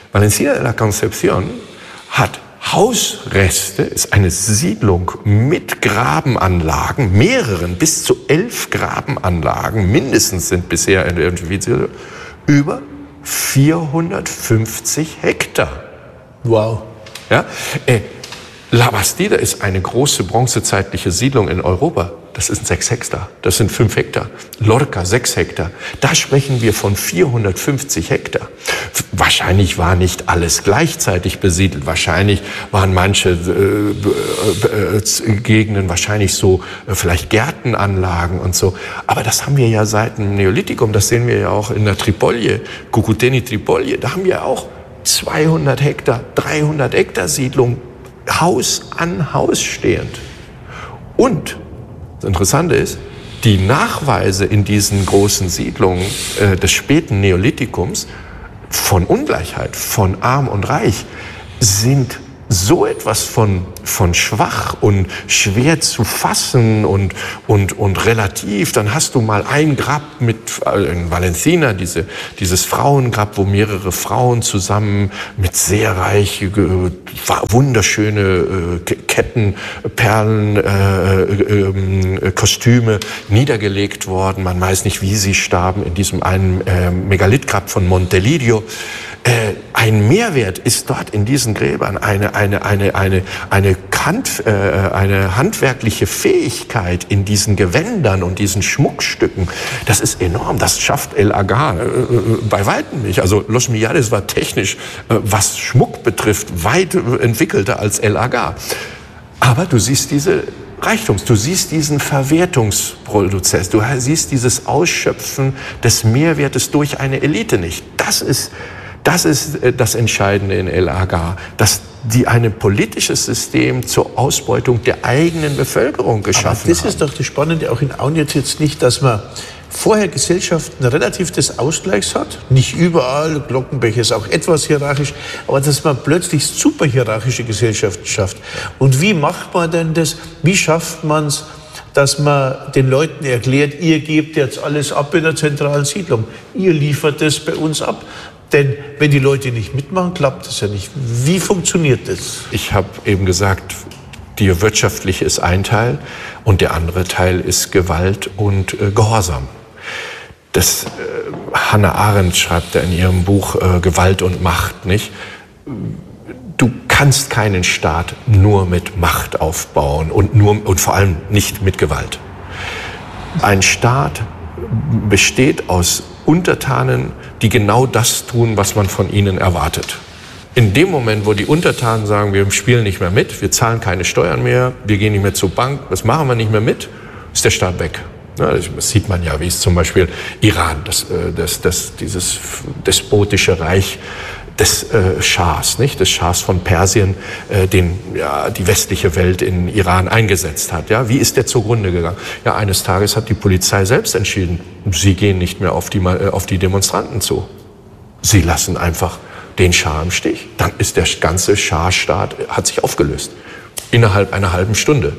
Valencia de la Concepción hat Hausreste, ist eine Siedlung mit Grabenanlagen, mehreren, bis zu elf Grabenanlagen, mindestens sind bisher identifiziert, über vierhundertfünfzig Hektar. Wow. Ja, äh, La Bastida ist eine große bronzezeitliche Siedlung in Europa. Das sind sechs Hektar, das sind fünf Hektar. Lorca, sechs Hektar. Da sprechen wir von vierhundertfünfzig Hektar. Wahrscheinlich war nicht alles gleichzeitig besiedelt. Wahrscheinlich waren manche äh, äh, Gegenden wahrscheinlich so äh, vielleicht Gärtenanlagen und so. Aber das haben wir ja seit dem Neolithikum. Das sehen wir ja auch in der Tripolje, Cucuteni Tripolje. Da haben wir auch zweihundert Hektar, dreihundert Hektar Siedlung, Haus an Haus stehend. Und das Interessante ist, die Nachweise in diesen großen Siedlungen äh, des späten Neolithikums von Ungleichheit, von Arm und Reich, sind so etwas von, von schwach und schwer zu fassen und, und, und relativ. Dann hast du mal ein Grab mit, in Valencina, diese, dieses Frauengrab, wo mehrere Frauen zusammen mit sehr reich, wunderschöne äh, Ketten, Perlen, äh, äh, Kostüme niedergelegt worden. Man weiß nicht, wie sie starben in diesem einen äh, Megalithgrab von Montelidio. Äh, ein Mehrwert ist dort in diesen Gräbern eine, eine, eine, eine, eine, Kant, äh, eine handwerkliche Fähigkeit in diesen Gewändern und diesen Schmuckstücken. Das ist enorm. Das schafft El Agar äh, bei weitem nicht. Also Los Millares war technisch, äh, was Schmuck betrifft, weit entwickelter als El Agar. Aber du siehst diese Reichtums, du siehst diesen Verwertungsprozess, du siehst dieses Ausschöpfen des Mehrwertes durch eine Elite nicht. Das ist Das ist das Entscheidende in El Agar, dass die ein politisches System zur Ausbeutung der eigenen Bevölkerung geschaffen haben. Aber das ist doch das Spannende auch in Aunjetz jetzt nicht, dass man vorher Gesellschaften relativ des Ausgleichs hat, nicht überall, Glockenbecher ist auch etwas hierarchisch, aber dass man plötzlich super hierarchische Gesellschaften schafft. Und wie macht man denn das? Wie schafft man es, dass man den Leuten erklärt, ihr gebt jetzt alles ab in der zentralen Siedlung, ihr liefert das bei uns ab? Denn wenn die Leute nicht mitmachen, klappt das ja nicht. Wie funktioniert das? Ich habe eben gesagt, die wirtschaftliche ist ein Teil und der andere Teil ist Gewalt und äh, Gehorsam. Das, äh, Hannah Arendt schreibt da in ihrem Buch äh, Gewalt und Macht, nicht? Du kannst keinen Staat nur mit Macht aufbauen und, nur, und vor allem nicht mit Gewalt. Ein Staat besteht aus Untertanen, die genau das tun, was man von ihnen erwartet. In dem Moment, wo die Untertanen sagen, wir spielen nicht mehr mit, wir zahlen keine Steuern mehr, wir gehen nicht mehr zur Bank, das machen wir nicht mehr mit, ist der Staat weg. Das sieht man ja, wie es zum Beispiel Iran, das, das, das, dieses despotische Reich des äh, Schahs, nicht, des Schahs von Persien, äh, den ja, die westliche Welt in Iran eingesetzt hat. Ja, wie ist der zugrunde gegangen? Ja, eines Tages hat die Polizei selbst entschieden, sie gehen nicht mehr auf die, äh, auf die Demonstranten zu. Sie lassen einfach den Schah im Stich. Dann ist der ganze Schah-Staat hat sich aufgelöst innerhalb einer halben Stunde.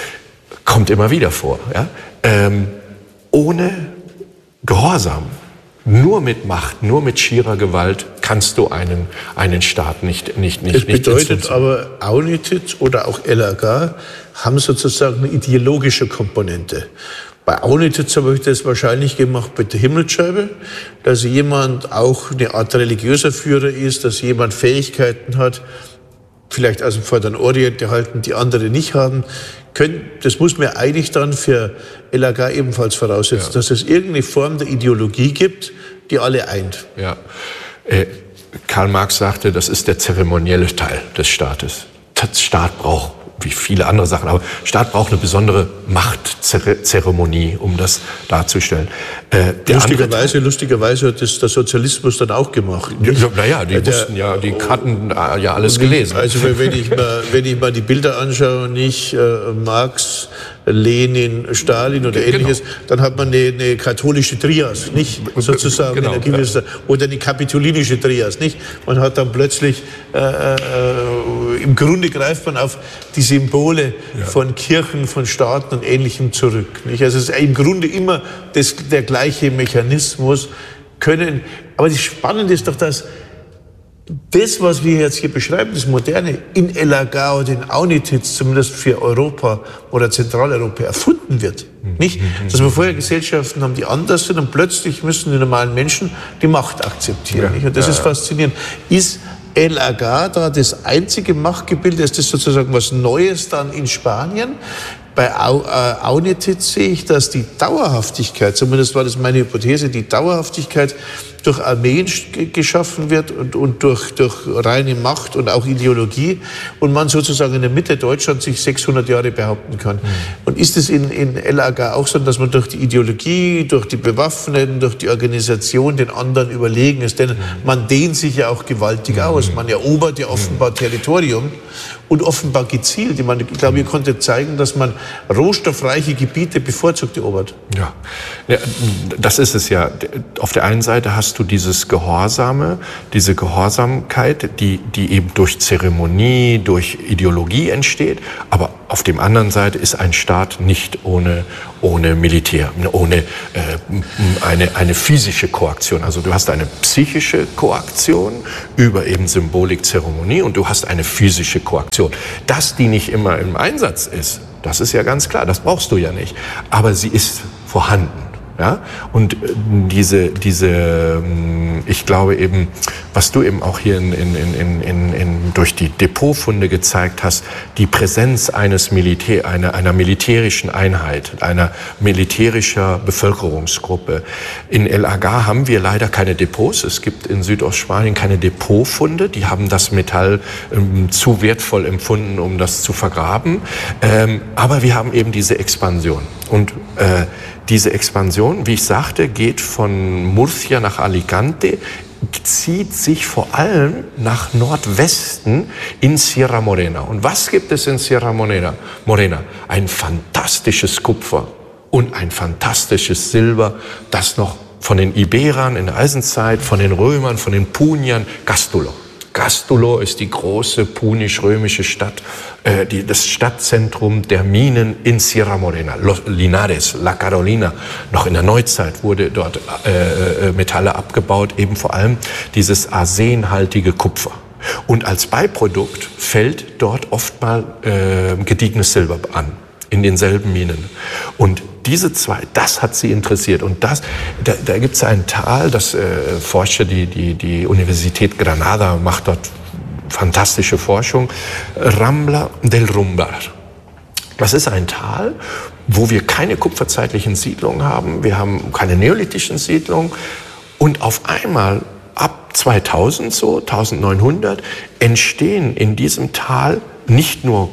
Kommt immer wieder vor. Ja? Ähm, ohne Gehorsam. Nur mit Macht, nur mit schierer Gewalt kannst du einen, einen Staat nicht nicht nicht. Das bedeutet nicht aber, Aunjetz oder auch El Agar haben sozusagen eine ideologische Komponente. Bei Aunjetz habe ich das wahrscheinlich gemacht mit der Himmelsscheibe, dass jemand auch eine Art religiöser Führer ist, dass jemand Fähigkeiten hat, vielleicht aus dem Vorderen Orient erhalten, die andere nicht haben. Können, das muss man eigentlich dann für El Agar ebenfalls voraussetzen, ja. Dass es irgendeine Form der Ideologie gibt, die alle eint. Ja. Äh, Karl Marx sagte, das ist der zeremonielle Teil des Staates. Der Staat braucht, wie viele andere Sachen, aber Staat braucht eine besondere Machtzeremonie, um das darzustellen. Äh, lustigerweise, lustigerweise hat das der Sozialismus dann auch gemacht. Ja, naja, die der, wussten ja, die hatten ja alles gelesen. Also wenn ich mal, wenn ich mal die Bilder anschaue, nicht äh, Marx, Lenin, Stalin oder ähnliches, genau. Dann hat man eine, eine katholische Trias, nicht sozusagen, genau, in gewisser, ja. Oder eine kapitolinische Trias, nicht? Man hat dann plötzlich, äh, äh, im Grunde greift man auf die Symbole ja. von Kirchen, von Staaten und Ähnlichem zurück, nicht? Also es ist im Grunde immer das, der gleiche Mechanismus können. Aber das Spannende ist doch, dass das, was wir jetzt hier beschreiben, das Moderne, in El Agá oder in Aunitz, zumindest für Europa oder Zentraleuropa, erfunden wird. Nicht? Dass wir vorher Gesellschaften haben, die anders sind und plötzlich müssen die normalen Menschen die Macht akzeptieren. Ja, nicht? Und das ja, ist faszinierend. Ist El Agá da das einzige Machtgebilde? Ist das sozusagen was Neues dann in Spanien? Bei Au, äh, Aunitz sehe ich, dass die Dauerhaftigkeit, zumindest war das meine Hypothese, die Dauerhaftigkeit durch Armeen geschaffen wird und, und durch, durch reine Macht und auch Ideologie und man sozusagen in der Mitte Deutschlands sich sechshundert Jahre behaupten kann. Mhm. Und ist es in, in El Agá auch so, dass man durch die Ideologie, durch die Bewaffneten, durch die Organisation den anderen überlegen ist? Denn mhm. man dehnt sich ja auch gewaltig mhm. aus. Man erobert ja offenbar Territorium und offenbar gezielt. Ich meine, ich glaube, ihr konntet zeigen, dass man rohstoffreiche Gebiete bevorzugt erobert. Ja, ja, das ist es ja. Auf der einen Seite hast du dieses Gehorsame, diese Gehorsamkeit, die, die eben durch Zeremonie, durch Ideologie entsteht. Aber auf der anderen Seite ist ein Staat nicht ohne, ohne Militär, ohne äh, eine, eine physische Koaktion. Also du hast eine psychische Koaktion über eben Symbolik, Zeremonie und du hast eine physische Koaktion. Dass die nicht immer im Einsatz ist, das ist ja ganz klar, das brauchst du ja nicht. Aber sie ist vorhanden. Ja? Und diese, diese, ich glaube eben, was du eben auch hier in, in, in, in, in, durch die Depotfunde gezeigt hast, die Präsenz eines Militär, einer, einer militärischen Einheit, einer militärischer Bevölkerungsgruppe. In El Agá haben wir leider keine Depots. Es gibt in Südostspanien keine Depotfunde. Die haben das Metall ähm, zu wertvoll empfunden, um das zu vergraben. Ähm, aber wir haben eben diese Expansion. Und äh, diese Expansion, wie ich sagte, geht von Murcia nach Alicante, zieht sich vor allem nach Nordwesten in Sierra Morena. Und was gibt es in Sierra Morena? Morena, ein fantastisches Kupfer und ein fantastisches Silber, das noch von den Iberern in der Eisenzeit, von den Römern, von den Puniern, Castulo. Castulo ist die große punisch-römische Stadt, äh, die, das Stadtzentrum der Minen in Sierra Morena. Los Linares, La Carolina, noch in der Neuzeit wurde dort äh, äh, Metalle abgebaut, eben vor allem dieses arsenhaltige Kupfer. Und als Beiprodukt fällt dort oft mal äh, gediegenes Silber an, in denselben Minen. Und diese zwei, das hat sie interessiert. Und das, da, da gibt es ein Tal, das äh, forschte die, die, die Universität Granada, macht dort fantastische Forschung, Rambla del Rumbar. Das ist ein Tal, wo wir keine kupferzeitlichen Siedlungen haben, wir haben keine neolithischen Siedlungen und auf einmal ab zweitausend, so neunzehnhundert, entstehen in diesem Tal nicht nur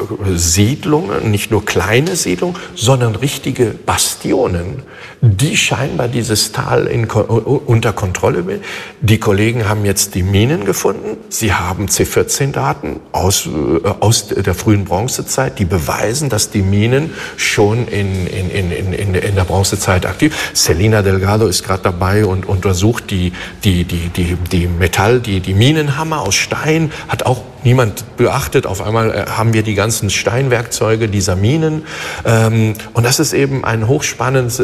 Siedlungen, nicht nur kleine Siedlungen, sondern richtige Bastionen, die scheinbar dieses Tal in, unter Kontrolle will. Die Kollegen haben jetzt die Minen gefunden. Sie haben C vierzehn Daten aus, aus der frühen Bronzezeit, die beweisen, dass die Minen schon in, in, in, in, in der Bronzezeit aktiv sind. Celina Delgado ist gerade dabei und untersucht die, die, die, die, die Metall, die, die Minenhammer aus Stein, hat auch niemand beachtet. Auf einmal haben wir die ganzen Steinwerkzeuge dieser Minen. Und das ist eben ein hochspannendes...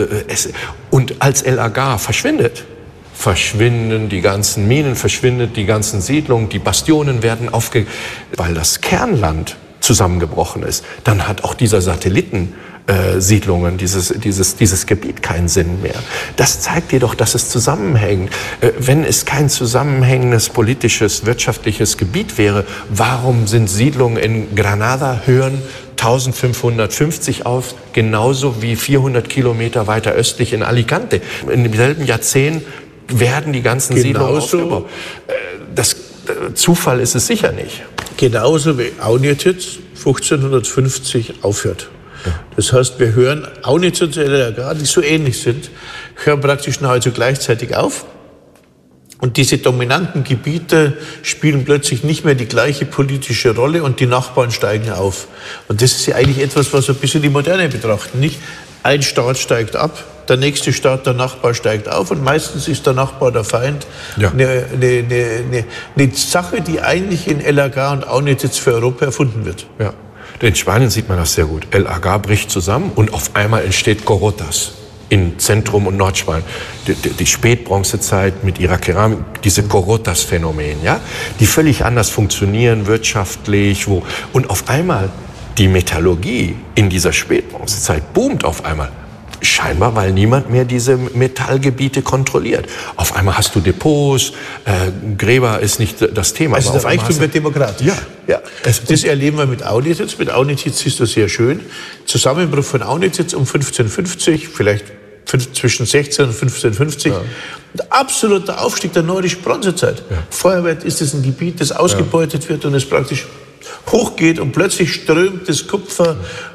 Und als El Agá verschwindet, verschwinden die ganzen Minen, verschwindet die ganzen Siedlungen, die Bastionen werden aufge... Weil das Kernland zusammengebrochen ist, dann hat auch dieser Satelliten Äh, Siedlungen, dieses, dieses, dieses Gebiet keinen Sinn mehr. Das zeigt dir doch, dass es zusammenhängt. Äh, wenn es kein zusammenhängendes politisches, wirtschaftliches Gebiet wäre, warum sind Siedlungen in Granada, hören eintausendfünfhundertfünfzig auf, genauso wie vierhundert Kilometer weiter östlich in Alicante. In demselben Jahrzehnt werden die ganzen genauso Siedlungen aufgebaut. Äh, das äh, Zufall ist es sicher nicht. Genauso wie Aunitz fünfzehnhundertfünfzig aufhört. Das heißt, wir hören Aunitz und El Agá, die so ähnlich sind, hören praktisch nahezu gleichzeitig auf. Und diese dominanten Gebiete spielen plötzlich nicht mehr die gleiche politische Rolle und die Nachbarn steigen auf. Und das ist ja eigentlich etwas, was wir ein bisschen die Moderne betrachten, nicht? Ein Staat steigt ab, der nächste Staat, der Nachbar steigt auf und meistens ist der Nachbar der Feind. Ja. Eine, eine, eine, eine Sache, die eigentlich in El Agá und Aunitz für Europa erfunden wird. Ja. In Spanien sieht man das sehr gut. El Agá bricht zusammen und auf einmal entsteht Corotas. in Zentrum und Nordspanien. Die, die, die Spätbronzezeit mit ihrer Keramik, diese Corotas-Phänomen, ja, die völlig anders funktionieren wirtschaftlich, wo, und auf einmal die Metallurgie in dieser Spätbronzezeit boomt auf einmal. Scheinbar, weil niemand mehr diese Metallgebiete kontrolliert. Auf einmal hast du Depots, äh, Gräber ist nicht das Thema. Also der Reichtum wird demokratisch. Ja, ja. Also das erleben wir mit Aunitz. Mit Aunitz ist das sehr schön. Zusammenbruch von Aunitz um fünfzehnhundertfünfzig, vielleicht zwischen sechzehn und fünfzehnhundertfünfzig. Ja. Absoluter Aufstieg der neurischen Bronzezeit. Ja. Vorher ist es ein Gebiet, das ausgebeutet ja. wird und es praktisch hochgeht und plötzlich strömt das Kupfer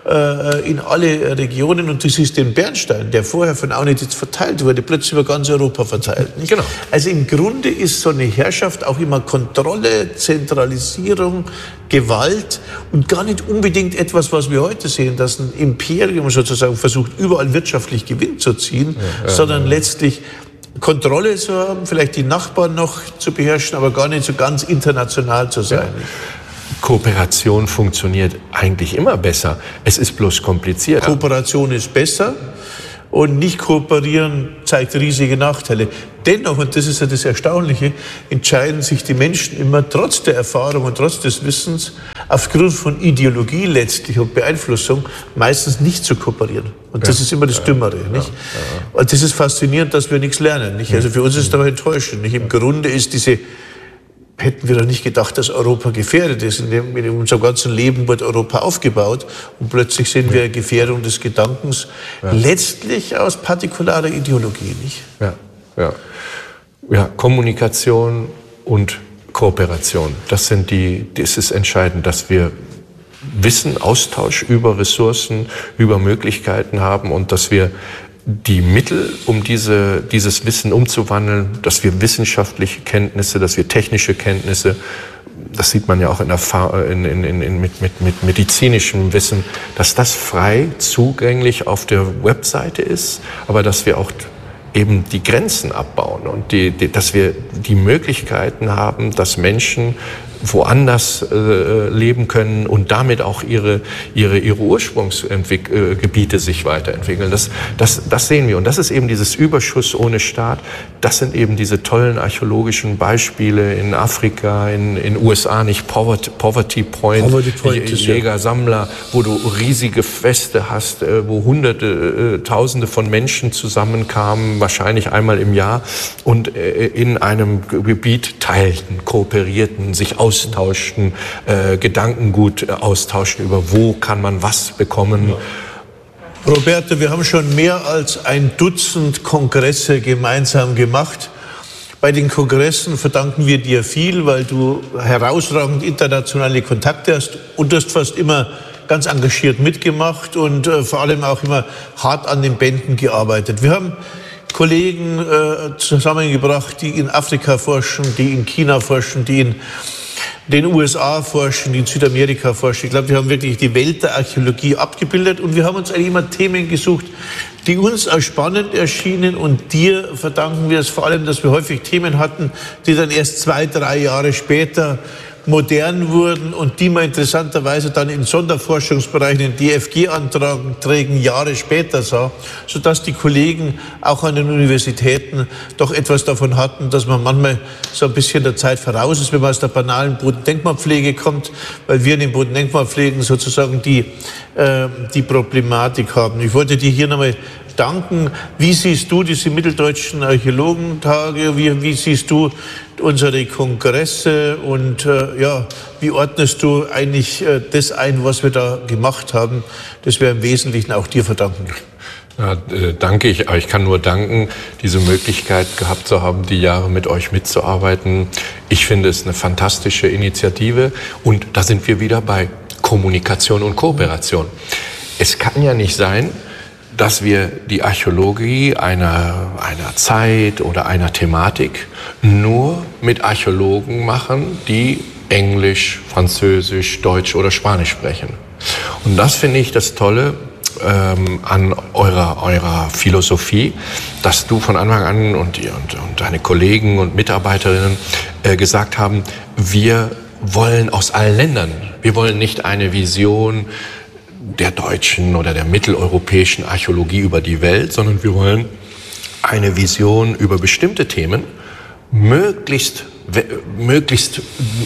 äh, in alle Regionen und das ist den Bernstein, der vorher von Aunitz verteilt wurde, plötzlich über ganz Europa verteilt. Nicht? Genau. Also im Grunde ist so eine Herrschaft auch immer Kontrolle, Zentralisierung, Gewalt und gar nicht unbedingt etwas, was wir heute sehen, dass ein Imperium sozusagen versucht, überall wirtschaftlich Gewinn zu ziehen, ja, ja, sondern ja. letztlich Kontrolle zu haben, vielleicht die Nachbarn noch zu beherrschen, aber gar nicht so ganz international zu sein. Ja. Kooperation funktioniert eigentlich immer besser. Es ist bloß komplizierter. Kooperation ist besser und nicht kooperieren zeigt riesige Nachteile. Dennoch, und das ist ja das Erstaunliche, entscheiden sich die Menschen immer trotz der Erfahrung und trotz des Wissens aufgrund von Ideologie letztlich und Beeinflussung meistens nicht zu kooperieren. Und das ja. ist immer das Dümmere. Ja. Nicht? Ja. Und das ist faszinierend, dass wir nichts lernen. Nicht? Also für uns ist es doch enttäuschend. Nicht? Im Grunde ist diese hätten wir doch nicht gedacht, dass Europa gefährdet ist. In, dem, in unserem ganzen Leben wird Europa aufgebaut und plötzlich sind wir Gefährdung des Gedankens, ja. letztlich aus partikularer Ideologie, nicht? Ja, ja. Ja, Kommunikation und Kooperation, das sind die, das ist entscheidend, dass wir Wissen, Austausch über Ressourcen, über Möglichkeiten haben und dass wir die Mittel, um diese, dieses Wissen umzuwandeln, dass wir wissenschaftliche Kenntnisse, dass wir technische Kenntnisse, das sieht man ja auch in der, in, in, in, mit, mit, mit medizinischem Wissen, dass das frei zugänglich auf der Webseite ist, aber dass wir auch eben die Grenzen abbauen und die, die, dass wir die Möglichkeiten haben, dass Menschen woanders äh, leben können und damit auch ihre, ihre, ihre Ursprungsgebiete sich weiterentwickeln. Das, das, das sehen wir. Und das ist eben dieses Überschuss ohne Staat. Das sind eben diese tollen archäologischen Beispiele in Afrika, in den U S A, nicht Poverty, Poverty Point, Poverty Point Jäger, Sammler, wo du riesige Feste hast, äh, wo Hunderte, äh, Tausende von Menschen zusammenkamen, wahrscheinlich einmal im Jahr und äh, in einem Gebiet teilten, kooperierten, sich aus austauschen, äh, Gedankengut austauschen über wo kann man was bekommen. Ja. Roberto, wir haben schon mehr als ein Dutzend Kongresse gemeinsam gemacht. Bei den Kongressen verdanken wir dir viel, weil du herausragend internationale Kontakte hast und du hast fast immer ganz engagiert mitgemacht und äh, vor allem auch immer hart an den Bänden gearbeitet. Wir haben Kollegen äh, zusammengebracht, die in Afrika forschen, die in China forschen, die in den U S A forschen, die in Südamerika forschen. Ich glaube, wir haben wirklich die Welt der Archäologie abgebildet und wir haben uns eigentlich immer Themen gesucht, die uns als spannend erschienen und dir verdanken wir es vor allem, dass wir häufig Themen hatten, die dann erst zwei, drei Jahre später modern wurden und die man interessanterweise dann in Sonderforschungsbereichen, in D F G-Anträgen Jahre später sah, sodass die Kollegen auch an den Universitäten doch etwas davon hatten, dass man manchmal so ein bisschen der Zeit voraus ist, wenn man aus der banalen Bodendenkmalpflege kommt, weil wir in den Bodendenkmalpflegen sozusagen die, äh, die Problematik haben. Ich wollte dir hier nochmal danken. Wie siehst du diese mitteldeutschen Archäologentage? Wie, wie siehst du unsere Kongresse? Und äh, ja, wie ordnest du eigentlich äh, das ein, was wir da gemacht haben? Das wir im Wesentlichen auch dir verdanken. Ja, äh, danke. Ich, ich kann nur danken, diese Möglichkeit gehabt zu haben, die Jahre mit euch mitzuarbeiten. Ich finde es eine fantastische Initiative. Und da sind wir wieder bei Kommunikation und Kooperation. Es kann ja nicht sein, dass wir die Archäologie einer, einer Zeit oder einer Thematik nur mit Archäologen machen, die Englisch, Französisch, Deutsch oder Spanisch sprechen. Und das finde ich das Tolle ähm, an eurer, eurer Philosophie, dass du von Anfang an und, und, und deine Kollegen und Mitarbeiterinnen äh, gesagt haben, wir wollen aus allen Ländern, wir wollen nicht eine Vision der deutschen oder der mitteleuropäischen Archäologie über die Welt, sondern wir wollen eine Vision über bestimmte Themen, möglichst möglichst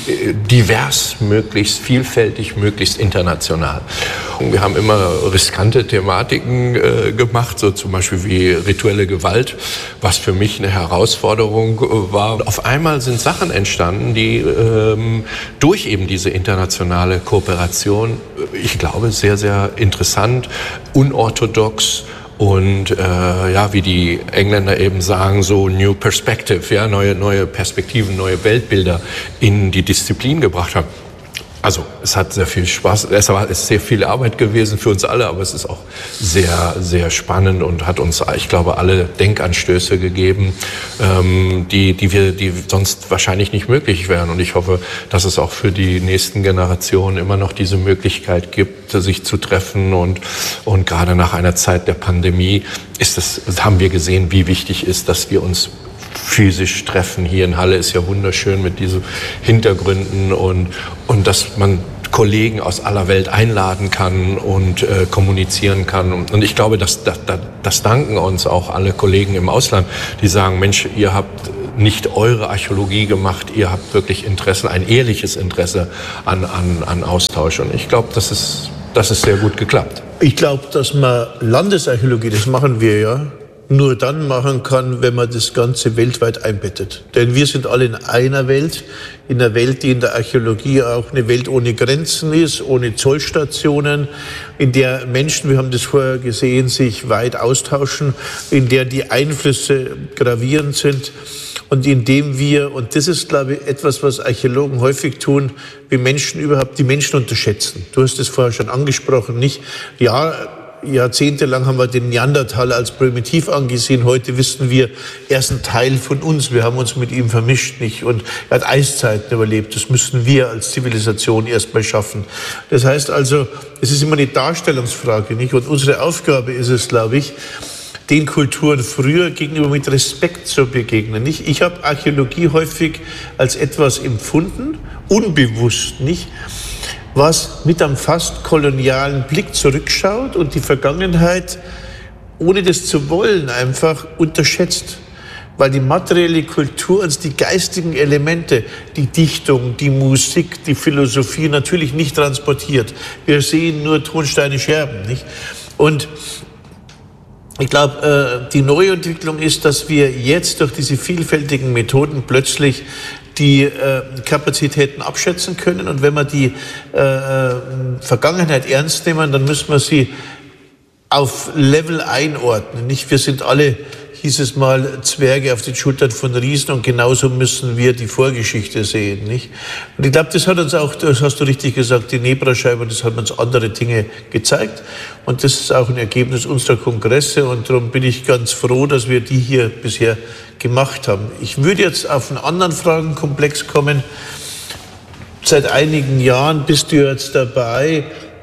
divers, möglichst vielfältig, möglichst international. Wir haben immer riskante Thematiken äh, gemacht, so zum Beispiel wie rituelle Gewalt, was für mich eine Herausforderung war. Auf einmal sind Sachen entstanden, die ähm, durch eben diese internationale Kooperation, ich glaube, sehr, sehr interessant, unorthodox, und äh, ja, wie die Engländer eben sagen, so New Perspective, ja, neue, neue Perspektiven, neue Weltbilder in die Disziplin gebracht haben. Also es hat sehr viel Spaß, es ist sehr viel Arbeit gewesen für uns alle, aber es ist auch sehr, sehr spannend und hat uns, ich glaube, alle Denkanstöße gegeben, ähm, die, die wir, die sonst wahrscheinlich nicht möglich wären. Und ich hoffe, dass es auch für die nächsten Generationen immer noch diese Möglichkeit gibt, sich zu treffen. Und, und gerade nach einer Zeit der Pandemie ist es, haben wir gesehen, wie wichtig ist, dass wir uns physisch treffen. Hier in Halle ist ja wunderschön mit diesen Hintergründen und, und dass man Kollegen aus aller Welt einladen kann und äh, kommunizieren kann. Und ich glaube, das, das, das danken uns auch alle Kollegen im Ausland, die sagen, Mensch, ihr habt nicht eure Archäologie gemacht, ihr habt wirklich Interesse, ein ehrliches Interesse an, an, an Austausch. Und ich glaube, das ist, das ist sehr gut geklappt. Ich glaube, dass man Landesarchäologie, das machen wir ja, nur dann machen kann, wenn man das Ganze weltweit einbettet. Denn wir sind alle in einer Welt, in einer Welt, die in der Archäologie auch eine Welt ohne Grenzen ist, ohne Zollstationen, in der Menschen, wir haben das vorher gesehen, sich weit austauschen, in der die Einflüsse gravierend sind und in dem wir, und das ist, glaube ich, etwas, was Archäologen häufig tun, wie Menschen überhaupt die Menschen unterschätzen. Du hast es vorher schon angesprochen, nicht? Ja, jahrzehntelang haben wir den Neandertaler als primitiv angesehen. Heute wissen wir, er ist ein Teil von uns. Wir haben uns mit ihm vermischt, nicht? Und er hat Eiszeiten überlebt. Das müssen wir als Zivilisation erstmal schaffen. Das heißt also, es ist immer eine Darstellungsfrage, nicht? Und unsere Aufgabe ist es, glaube ich, den Kulturen früher gegenüber mit Respekt zu begegnen, nicht? Ich habe Archäologie häufig als etwas empfunden, unbewusst, nicht? Was mit einem fast kolonialen Blick zurückschaut und die Vergangenheit, ohne das zu wollen, einfach unterschätzt. Weil die materielle Kultur uns die geistigen Elemente, die Dichtung, die Musik, die Philosophie natürlich nicht transportiert. Wir sehen nur Tonsteine, Scherben, nicht? Und ich glaube, die Neuentwicklung ist, dass wir jetzt durch diese vielfältigen Methoden plötzlich die äh, Kapazitäten abschätzen können. Und wenn wir die äh, Vergangenheit ernst nehmen, dann müssen wir sie auf Level einordnen. Nicht? Wir sind alle, hieß es mal, Zwerge auf den Schultern von Riesen und genauso müssen wir die Vorgeschichte sehen. Nicht? Und ich glaube, das hat uns auch, das hast du richtig gesagt, die Nebra-Scheibe, das hat uns andere Dinge gezeigt. Und das ist auch ein Ergebnis unserer Kongresse und darum bin ich ganz froh, dass wir die hier bisher gemacht haben. Ich würde jetzt auf einen anderen Fragenkomplex kommen. Seit einigen Jahren bist du jetzt dabei,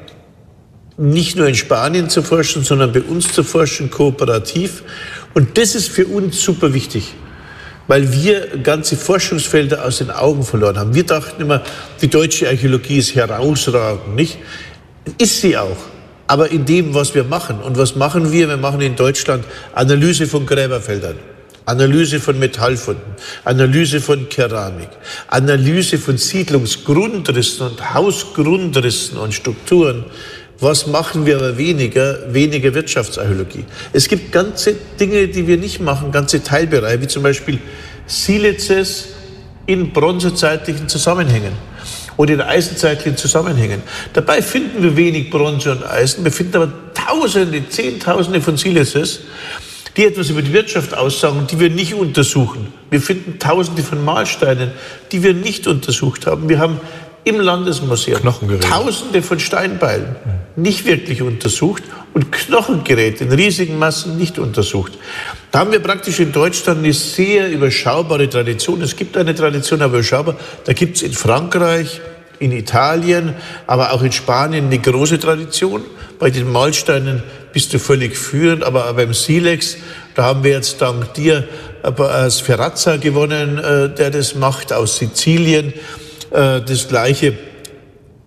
nicht nur in Spanien zu forschen, sondern bei uns zu forschen, kooperativ. Und das ist für uns super wichtig, weil wir ganze Forschungsfelder aus den Augen verloren haben. Wir dachten immer, die deutsche Archäologie ist herausragend, nicht? Ist sie auch. Aber in dem, was wir machen. Und was machen wir? Wir machen in Deutschland Analyse von Gräberfeldern. Analyse von Metallfunden, Analyse von Keramik, Analyse von Siedlungsgrundrissen und Hausgrundrissen und Strukturen. Was machen wir aber weniger? Weniger Wirtschaftsarchäologie. Es gibt ganze Dinge, die wir nicht machen, ganze Teilbereiche, wie zum Beispiel Silizes in bronzezeitlichen Zusammenhängen oder in eisenzeitlichen Zusammenhängen. Dabei finden wir wenig Bronze und Eisen, wir finden aber Tausende, Zehntausende von Silizes, die etwas über die Wirtschaft aussagen und die wir nicht untersuchen. Wir finden Tausende von Mahlsteinen, die wir nicht untersucht haben. Wir haben im Landesmuseum Tausende von Steinbeilen nicht wirklich untersucht und Knochengeräte in riesigen Massen nicht untersucht. Da haben wir praktisch in Deutschland eine sehr überschaubare Tradition. Es gibt eine Tradition, aber überschaubar. Da gibt es in Frankreich, in Italien, aber auch in Spanien eine große Tradition. Bei den Mahlsteinen bist du völlig führend, aber beim Silex, da haben wir jetzt dank dir Sferrazza gewonnen, der das macht, aus Sizilien. Das Gleiche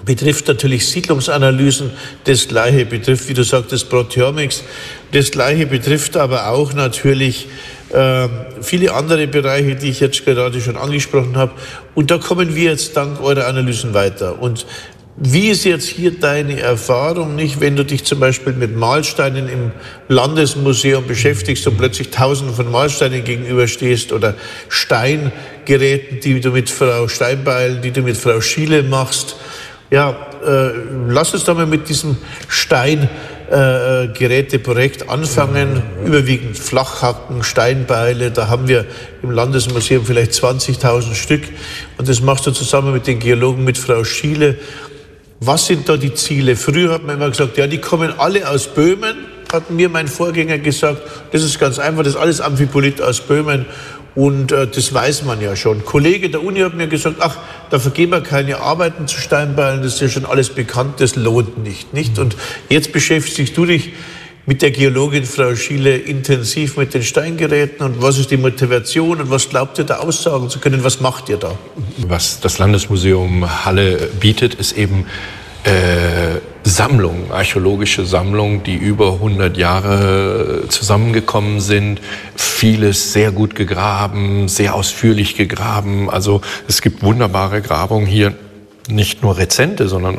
betrifft natürlich Siedlungsanalysen, das Gleiche betrifft, wie du sagtest, Proteomics, das Gleiche betrifft aber auch natürlich äh, viele andere Bereiche, die ich jetzt gerade schon angesprochen habe. Und da kommen wir jetzt dank eurer Analysen weiter. Und wie ist jetzt hier deine Erfahrung, nicht, wenn du dich zum Beispiel mit Mahlsteinen im Landesmuseum beschäftigst und plötzlich tausenden von Mahlsteinen gegenüberstehst oder Steingeräten, die du mit Frau Steinbeil, die du mit Frau Schiele machst? Ja, äh, lass uns da mal mit diesem Steingeräteprojekt äh, anfangen. Überwiegend Flachhacken, Steinbeile. Da haben wir im Landesmuseum vielleicht zwanzigtausend Stück. Und das machst du zusammen mit den Geologen, mit Frau Schiele. Was sind da die Ziele? Früher hat man immer gesagt, ja, die kommen alle aus Böhmen, hat mir mein Vorgänger gesagt. Das ist ganz einfach, das ist alles Amphibolit aus Böhmen. Und äh, das weiß man ja schon. Ein Kollege der Uni hat mir gesagt, ach, da vergeben wir keine Arbeiten zu Steinbeilen, das ist ja schon alles bekannt, das lohnt nicht, nicht? Und jetzt beschäftigst du dich mit der Geologin Frau Schiele intensiv mit den Steingeräten. Und was ist die Motivation und was glaubt ihr da aussagen zu können? Was macht ihr da? Was das Landesmuseum Halle bietet, ist eben Äh, Sammlungen, archäologische Sammlungen, die über hundert Jahre zusammengekommen sind. Vieles sehr gut gegraben, sehr ausführlich gegraben. Also es gibt wunderbare Grabungen hier, nicht nur rezente, sondern